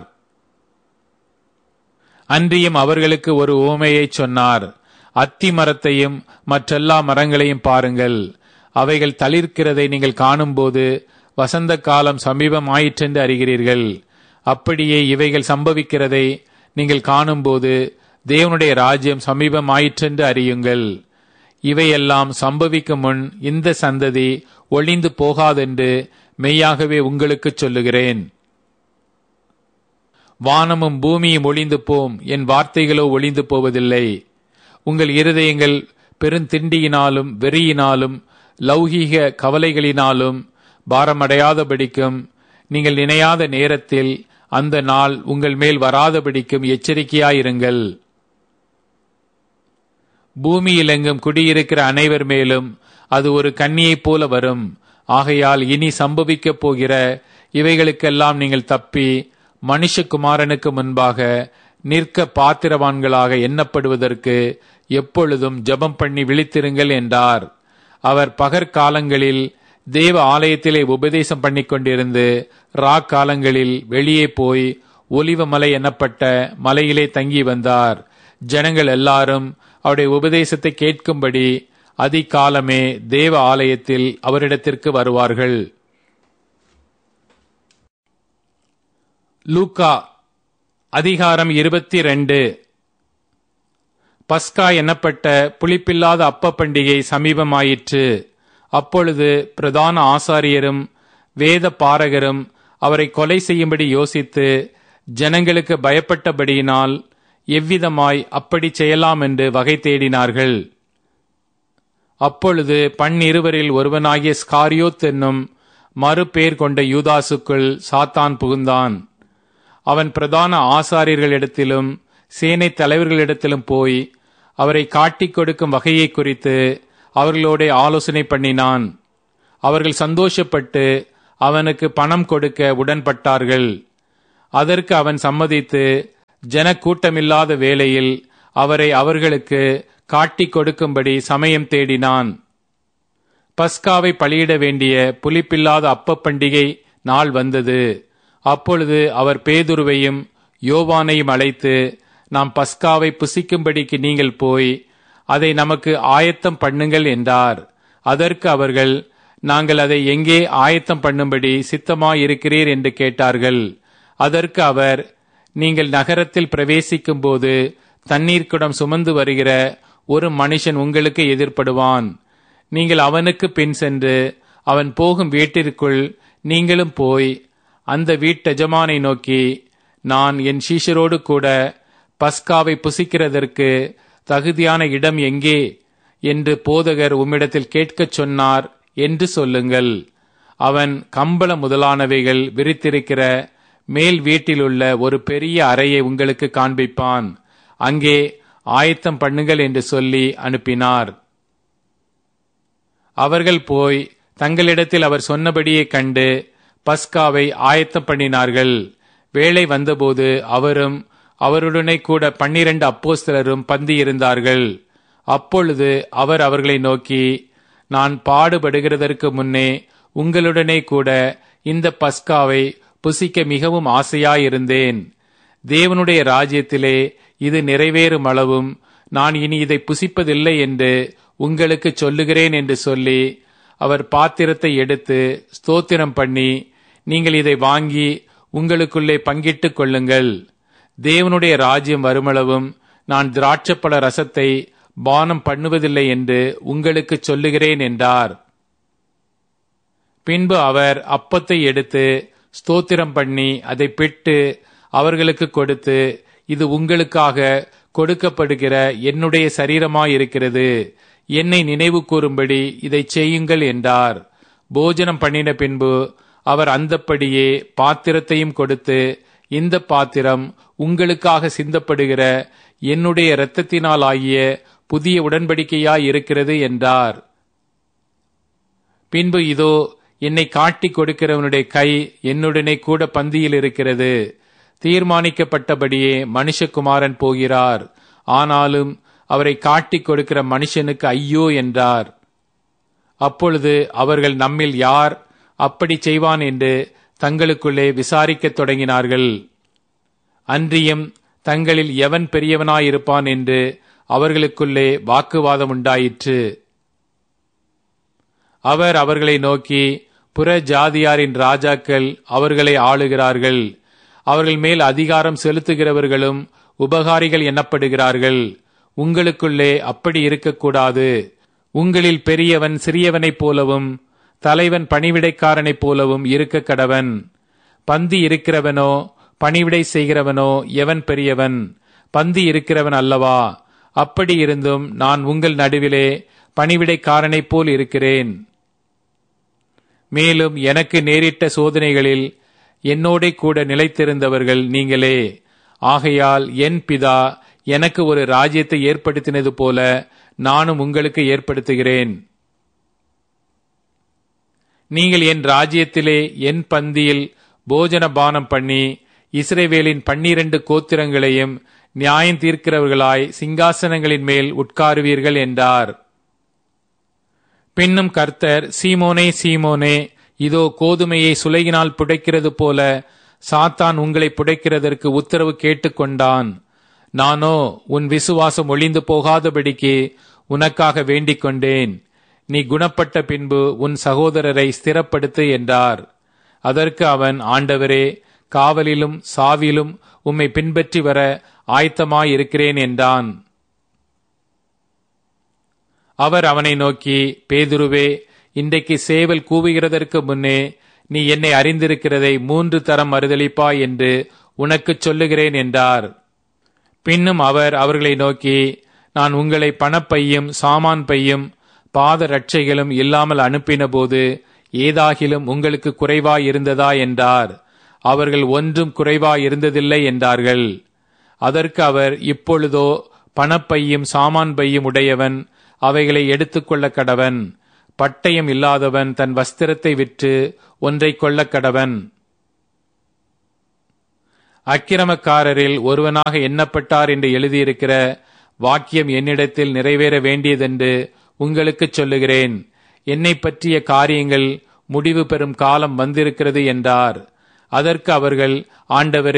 அன்றியும் அவர்களுக்கு ஒரு உவமையை சொன்னார். அத்தி மரத்தையும் மற்றெல்லா மரங்களையும் பாருங்கள். அவைகள் தளிர்க்கிறதை நீங்கள் காணும்போது வசந்த காலம் சமீபமாயிற்றென்று அறிகிறீர்கள். அப்படியே இவைகள் சம்பவிக்கிறதை நீங்கள் காணும்போது தேவனுடைய ராஜ்யம் சமீபமாயிற்றென்று அறியுங்கள். இவையெல்லாம் சம்பவிக்கும் முன் இந்த சந்ததி ஒளிந்து போகாதென்று மெய்யாகவே உங்களுக்கு சொல்லுகிறேன். வானமும் பூமியும் ஒளிந்து போம், என் வார்த்தைகளோ ஒளிந்து போவதில்லை. உங்கள் இருதயங்கள் பெருந்திண்டியினாலும் வெறியினாலும் லௌகீக கவலைகளினாலும் பாரமடையாதபடிக்கும் நீங்கள் நினையாத நேரத்தில் அந்த நாள் உங்கள் மேல் வராதபடிக்கும் எச்சரிக்கையாயிருங்கள். பூமியிலெங்கும் குடியிருக்கிற அனைவர் மேலும் அது ஒரு கன்னியைப் போல வரும். ஆகையால் இனி சம்பவிக்கப் போகிற இவைகளுக்கெல்லாம் நீங்கள் தப்பி மனுஷகுமாரனுக்கு முன்பாக நிற்க பாத்திரவான்களாக எண்ணப்படுவதற்கு எப்பொழுதும் ஜெபம் பண்ணி விழித்திருங்கள் என்றார். அவர் பகற்காலங்களில் தேவ ஆலயத்திலே உபதேசம் பண்ணிக் கொண்டிருந்து காலங்களில் வெளியே போய் ஒலிவ மலை எனப்பட்ட மலையிலே தங்கி வந்தார். ஜனங்கள் எல்லாரும் அவருடைய உபதேசத்தை கேட்கும்படி அதிகாலமே தேவ ஆலயத்தில் அவரிடத்திற்கு வருவார்கள். லூக்கா அதிகாரம் 22. பஸ்கா என்னப்பட்ட புளிப்பில்லாத அப்ப பண்டிகை சமீபமாயிற்று. அப்பொழுது பிரதான ஆசாரியரும் வேத பாரகரும் அவரை கொலை செய்யும்படி யோசித்து ஜனங்களுக்கு பயப்பட்டபடியினால் எவ்விதமாய் அப்படி செய்யலாம் என்று வகை தேடினார்கள். அப்பொழுது 12 ஒருவனாகிய ஸ்காரியோத் என்னும் மறுபேர் கொண்ட யூதாசுக்குள் சாத்தான் புகுந்தான். அவன் பிரதான ஆசாரியர்களிடத்திலும் சேனை தலைவர்களிடத்திலும் போய் அவரை காட்டிக் கொடுக்கும் வகையை குறித்து அவர்களோட ஆலோசனை பண்ணினான். அவர்கள் சந்தோஷப்பட்டு அவனுக்கு பணம் கொடுக்க உடன்பட்டார்கள். அதற்கு அவன் சம்மதித்து ஜனக்கூட்டமில்லாத வேளையில் அவரை அவர்களுக்கு காட்டிக் கொடுக்கும்படி சமயம் தேடினான். பஸ்காவை பலியிட வேண்டிய புளிப்பில்லாத அப்ப பண்டிகை நாள் வந்தது. அப்பொழுது அவர் பேதுருவையும் யோவானையும் அழைத்து, நாம் பஸ்காவை புசிக்கும்படிக்கு நீங்கள் போய் அதை நமக்கு ஆயத்தம் பண்ணுங்கள் என்றார். அதற்கு அவர்கள், நாங்கள் அதை எங்கே ஆயத்தம் பண்ணும்படி சித்தமாயிருக்கிறீர் என்று கேட்டார்கள். அதற்கு அவர், நீங்கள் நகரத்தில் பிரவேசிக்கும் போது தண்ணீர் குடம் சுமந்து வருகிற ஒரு மனுஷன் உங்களுக்கு எதிர்ப்படுவான். நீங்கள் அவனுக்கு பின் சென்று அவன் போகும் வீட்டிற்குள் நீங்களும் போய் அந்த வீட்டெஜமானை நோக்கி, நான் என் சீஷரோடு கூட பஸ்காவை புசிக்கிறதற்கு தகுதியான இடம் எங்கே என்று போதகர் உம்மிடத்தில் கேட்கச் சொன்னார் என்று சொல்லுங்கள். அவன் கம்பளம் முதலானவைகள் விரித்திருக்கிற மேல் வீட்டிலுள்ள ஒரு பெரிய அறையை உங்களுக்கு காண்பிப்பான். அங்கே ஆயத்தம் பண்ணுங்கள் என்று சொல்லி அனுப்பினார். அவர்கள் போய் தங்களிடத்தில் அவர் சொன்னபடியே கண்டு பஸ்காவை ஆயத்தம் பண்ணினார்கள். வேளை வந்தபோது அவரும் அவருடனே கூட 12 அப்போஸ்தலரும் பந்தியிருந்தார்கள். அப்பொழுது அவர் அவர்களை நோக்கி, நான் பாடுபடுகிறதற்கு முன்னே உங்களுடனே கூட இந்த பஸ்காவை புசிக்க மிகவும் ஆசையாயிருந்தேன். தேவனுடைய ராஜ்யத்திலே இது நிறைவேறும் அளவும் நான் இனி இதை புசிப்பதில்லை என்று உங்களுக்கு சொல்லுகிறேன் என்று சொல்லி அவர் பாத்திரத்தை எடுத்து ஸ்தோத்திரம் பண்ணி, நீங்கள் இதை வாங்கி உங்களுக்குள்ளே பங்கிட்டுக் கொள்ளுங்கள். தேவனுடைய ராஜ்யம் வருமளவும் நான் திராட்சப்பழ ரசத்தை பானம் பண்ணுவதில்லை என்று உங்களுக்கு சொல்லுகிறேன் என்றார். பின்பு அவர் அப்பத்தை எடுத்து ஸ்தோத்திரம் பண்ணி அதை பிட்டு அவர்களுக்கு கொடுத்து, இது உங்களுக்காக கொடுக்கப்படுகிற என்னுடைய சரீரமாயிருக்கிறது, என்னை நினைவு கூறும்படி இதை செய்யுங்கள் என்றார். போஜனம் பண்ணின பின்பு அவர் அந்தப்படியே பாத்திரத்தையும் கொடுத்து, இந்த பாத்திரம் உங்களுக்காக சிந்தப்படுகிற என்னுடைய இரத்தத்தினால் ஆகிய புதிய உடன்படிக்கையாய் இருக்கிறது என்றார். பின்பு இதோ, என்னை காட்டிக் கொடுக்கிறவனுடைய கை என்னுடனே கூட பந்தியில் இருக்கிறது. தீர்மானிக்கப்பட்டபடியே மனுஷகுமாரன் போகிறார். ஆனாலும் அவரை காட்டிக் கொடுக்கிற மனுஷனுக்கு ஐயோ என்றார். அப்பொழுது அவர்கள், நம்மில் யார் அப்படி செய்வான் என்று தங்களுக்குள்ளே விசாரிக்கத் தொடங்கினார்கள். அன்றியும் தங்களில் எவன் பெரியவனாயிருப்பான் என்று அவர்களுக்குள்ளே வாக்குவாதம் உண்டாயிற்று. அவர் அவர்களை நோக்கி, புற ஜாதியாரின் ராஜாக்கள் அவர்களை ஆளுகிறார்கள். அவர்கள் மேல் அதிகாரம் செலுத்துகிறவர்களும் உபகாரிகள் எண்ணப்படுகிறார்கள். உங்களுக்குள்ளே அப்படி இருக்கக்கூடாது. உங்களில் பெரியவன் சிறியவனைப் போலவும் தலைவன் பணிவிடைக்காரனைப் போலவும் இருக்க கடவன். பந்தி இருக்கிறவனோ பணிவிடை செய்கிறவனோ எவன் பெரியவன்? பந்தி இருக்கிறவன் அல்லவா? அப்படி இருந்தும் நான் உங்கள் நடுவிலே பணிவிடைக்காரனைப் போல் இருக்கிறேன். மேலும் எனக்கு நேரிட்ட சோதனைகளில் என்னோட கூட நிலைத்திருந்தவர்கள் நீங்களே. ஆகையால் என் பிதா எனக்கு ஒரு ராஜ்யத்தை ஏற்படுத்தினது போல நானும் உங்களுக்கு ஏற்படுத்துகிறேன். நீங்கள் என் ராஜ்யத்திலே என் பந்தியில் போஜன பானம் பண்ணி இஸ்ரவேலின் 12 கோத்திரங்களையும் நியாயம் தீர்க்கிறவர்களாய் சிங்காசனங்களின் மேல் உட்காருவீர்கள் என்றார். பின்னும் கர்த்தர், சீமோனே சீமோனே, இதோ கோதுமையை சுளையினால் புடைக்கிறது போல சாத்தான் உங்களை புடைக்கிறதற்கு உத்தரவு கேட்டுக்கொண்டான். நானோ உன் விசுவாசம் ஒளிந்து போகாதபடிக்கு உனக்காக வேண்டிக் கொண்டேன். நீ குணப்பட்ட பின்பு உன் சகோதரரை ஸ்திரப்படுத்து என்றார். அதற்கு அவன், ஆண்டவரே, காவலிலும் சாவிலும் உம்மை பின்பற்றி வர ஆயத்தமாயிருக்கிறேன் என்றான். அவர் அவனை நோக்கி, பேதுருவே, இன்றைக்கு சேவல் கூவுகிறதற்கு முன்னே நீ என்னை அறிந்திருக்கிறதை 3 தரம் மறுதலிப்பாய் என்று உனக்குச் சொல்லுகிறேன் என்றார். பின்னும் அவர் அவர்களை நோக்கி, நான் உங்களை பணப்பையும் சாமான் பையும் பாத ரட்சைகளும் இல்லாமல் அனுப்பின போது ஏதாகிலும் உங்களுக்கு குறைவாயிருந்ததா என்றார். அவர்கள் ஒன்றும் குறைவாயிருந்ததில்லை என்றார்கள். அதற்கு அவர், இப்பொழுதோ பணப்பையும் சாமான் பையும் உடையவன் அவைகளை எடுத்துக்கொள்ள கடவன். பட்டயம் இல்லாதவன் தன் வஸ்திரத்தை விற்று ஒன்றை கொள்ள கடவன். அக்கிரமக்காரரில் ஒருவனாக எண்ணப்பட்டார் என்று எழுதியிருக்கிற வாக்கியம் என்னிடத்தில் நிறைவேற வேண்டியதென்று உங்களுக்குச் சொல்லுகிறேன். என்னை பற்றிய காரியங்கள் முடிவு பெறும் காலம் வந்திருக்கிறது என்றார். அதற்கு அவர்கள், ஆண்டவரே,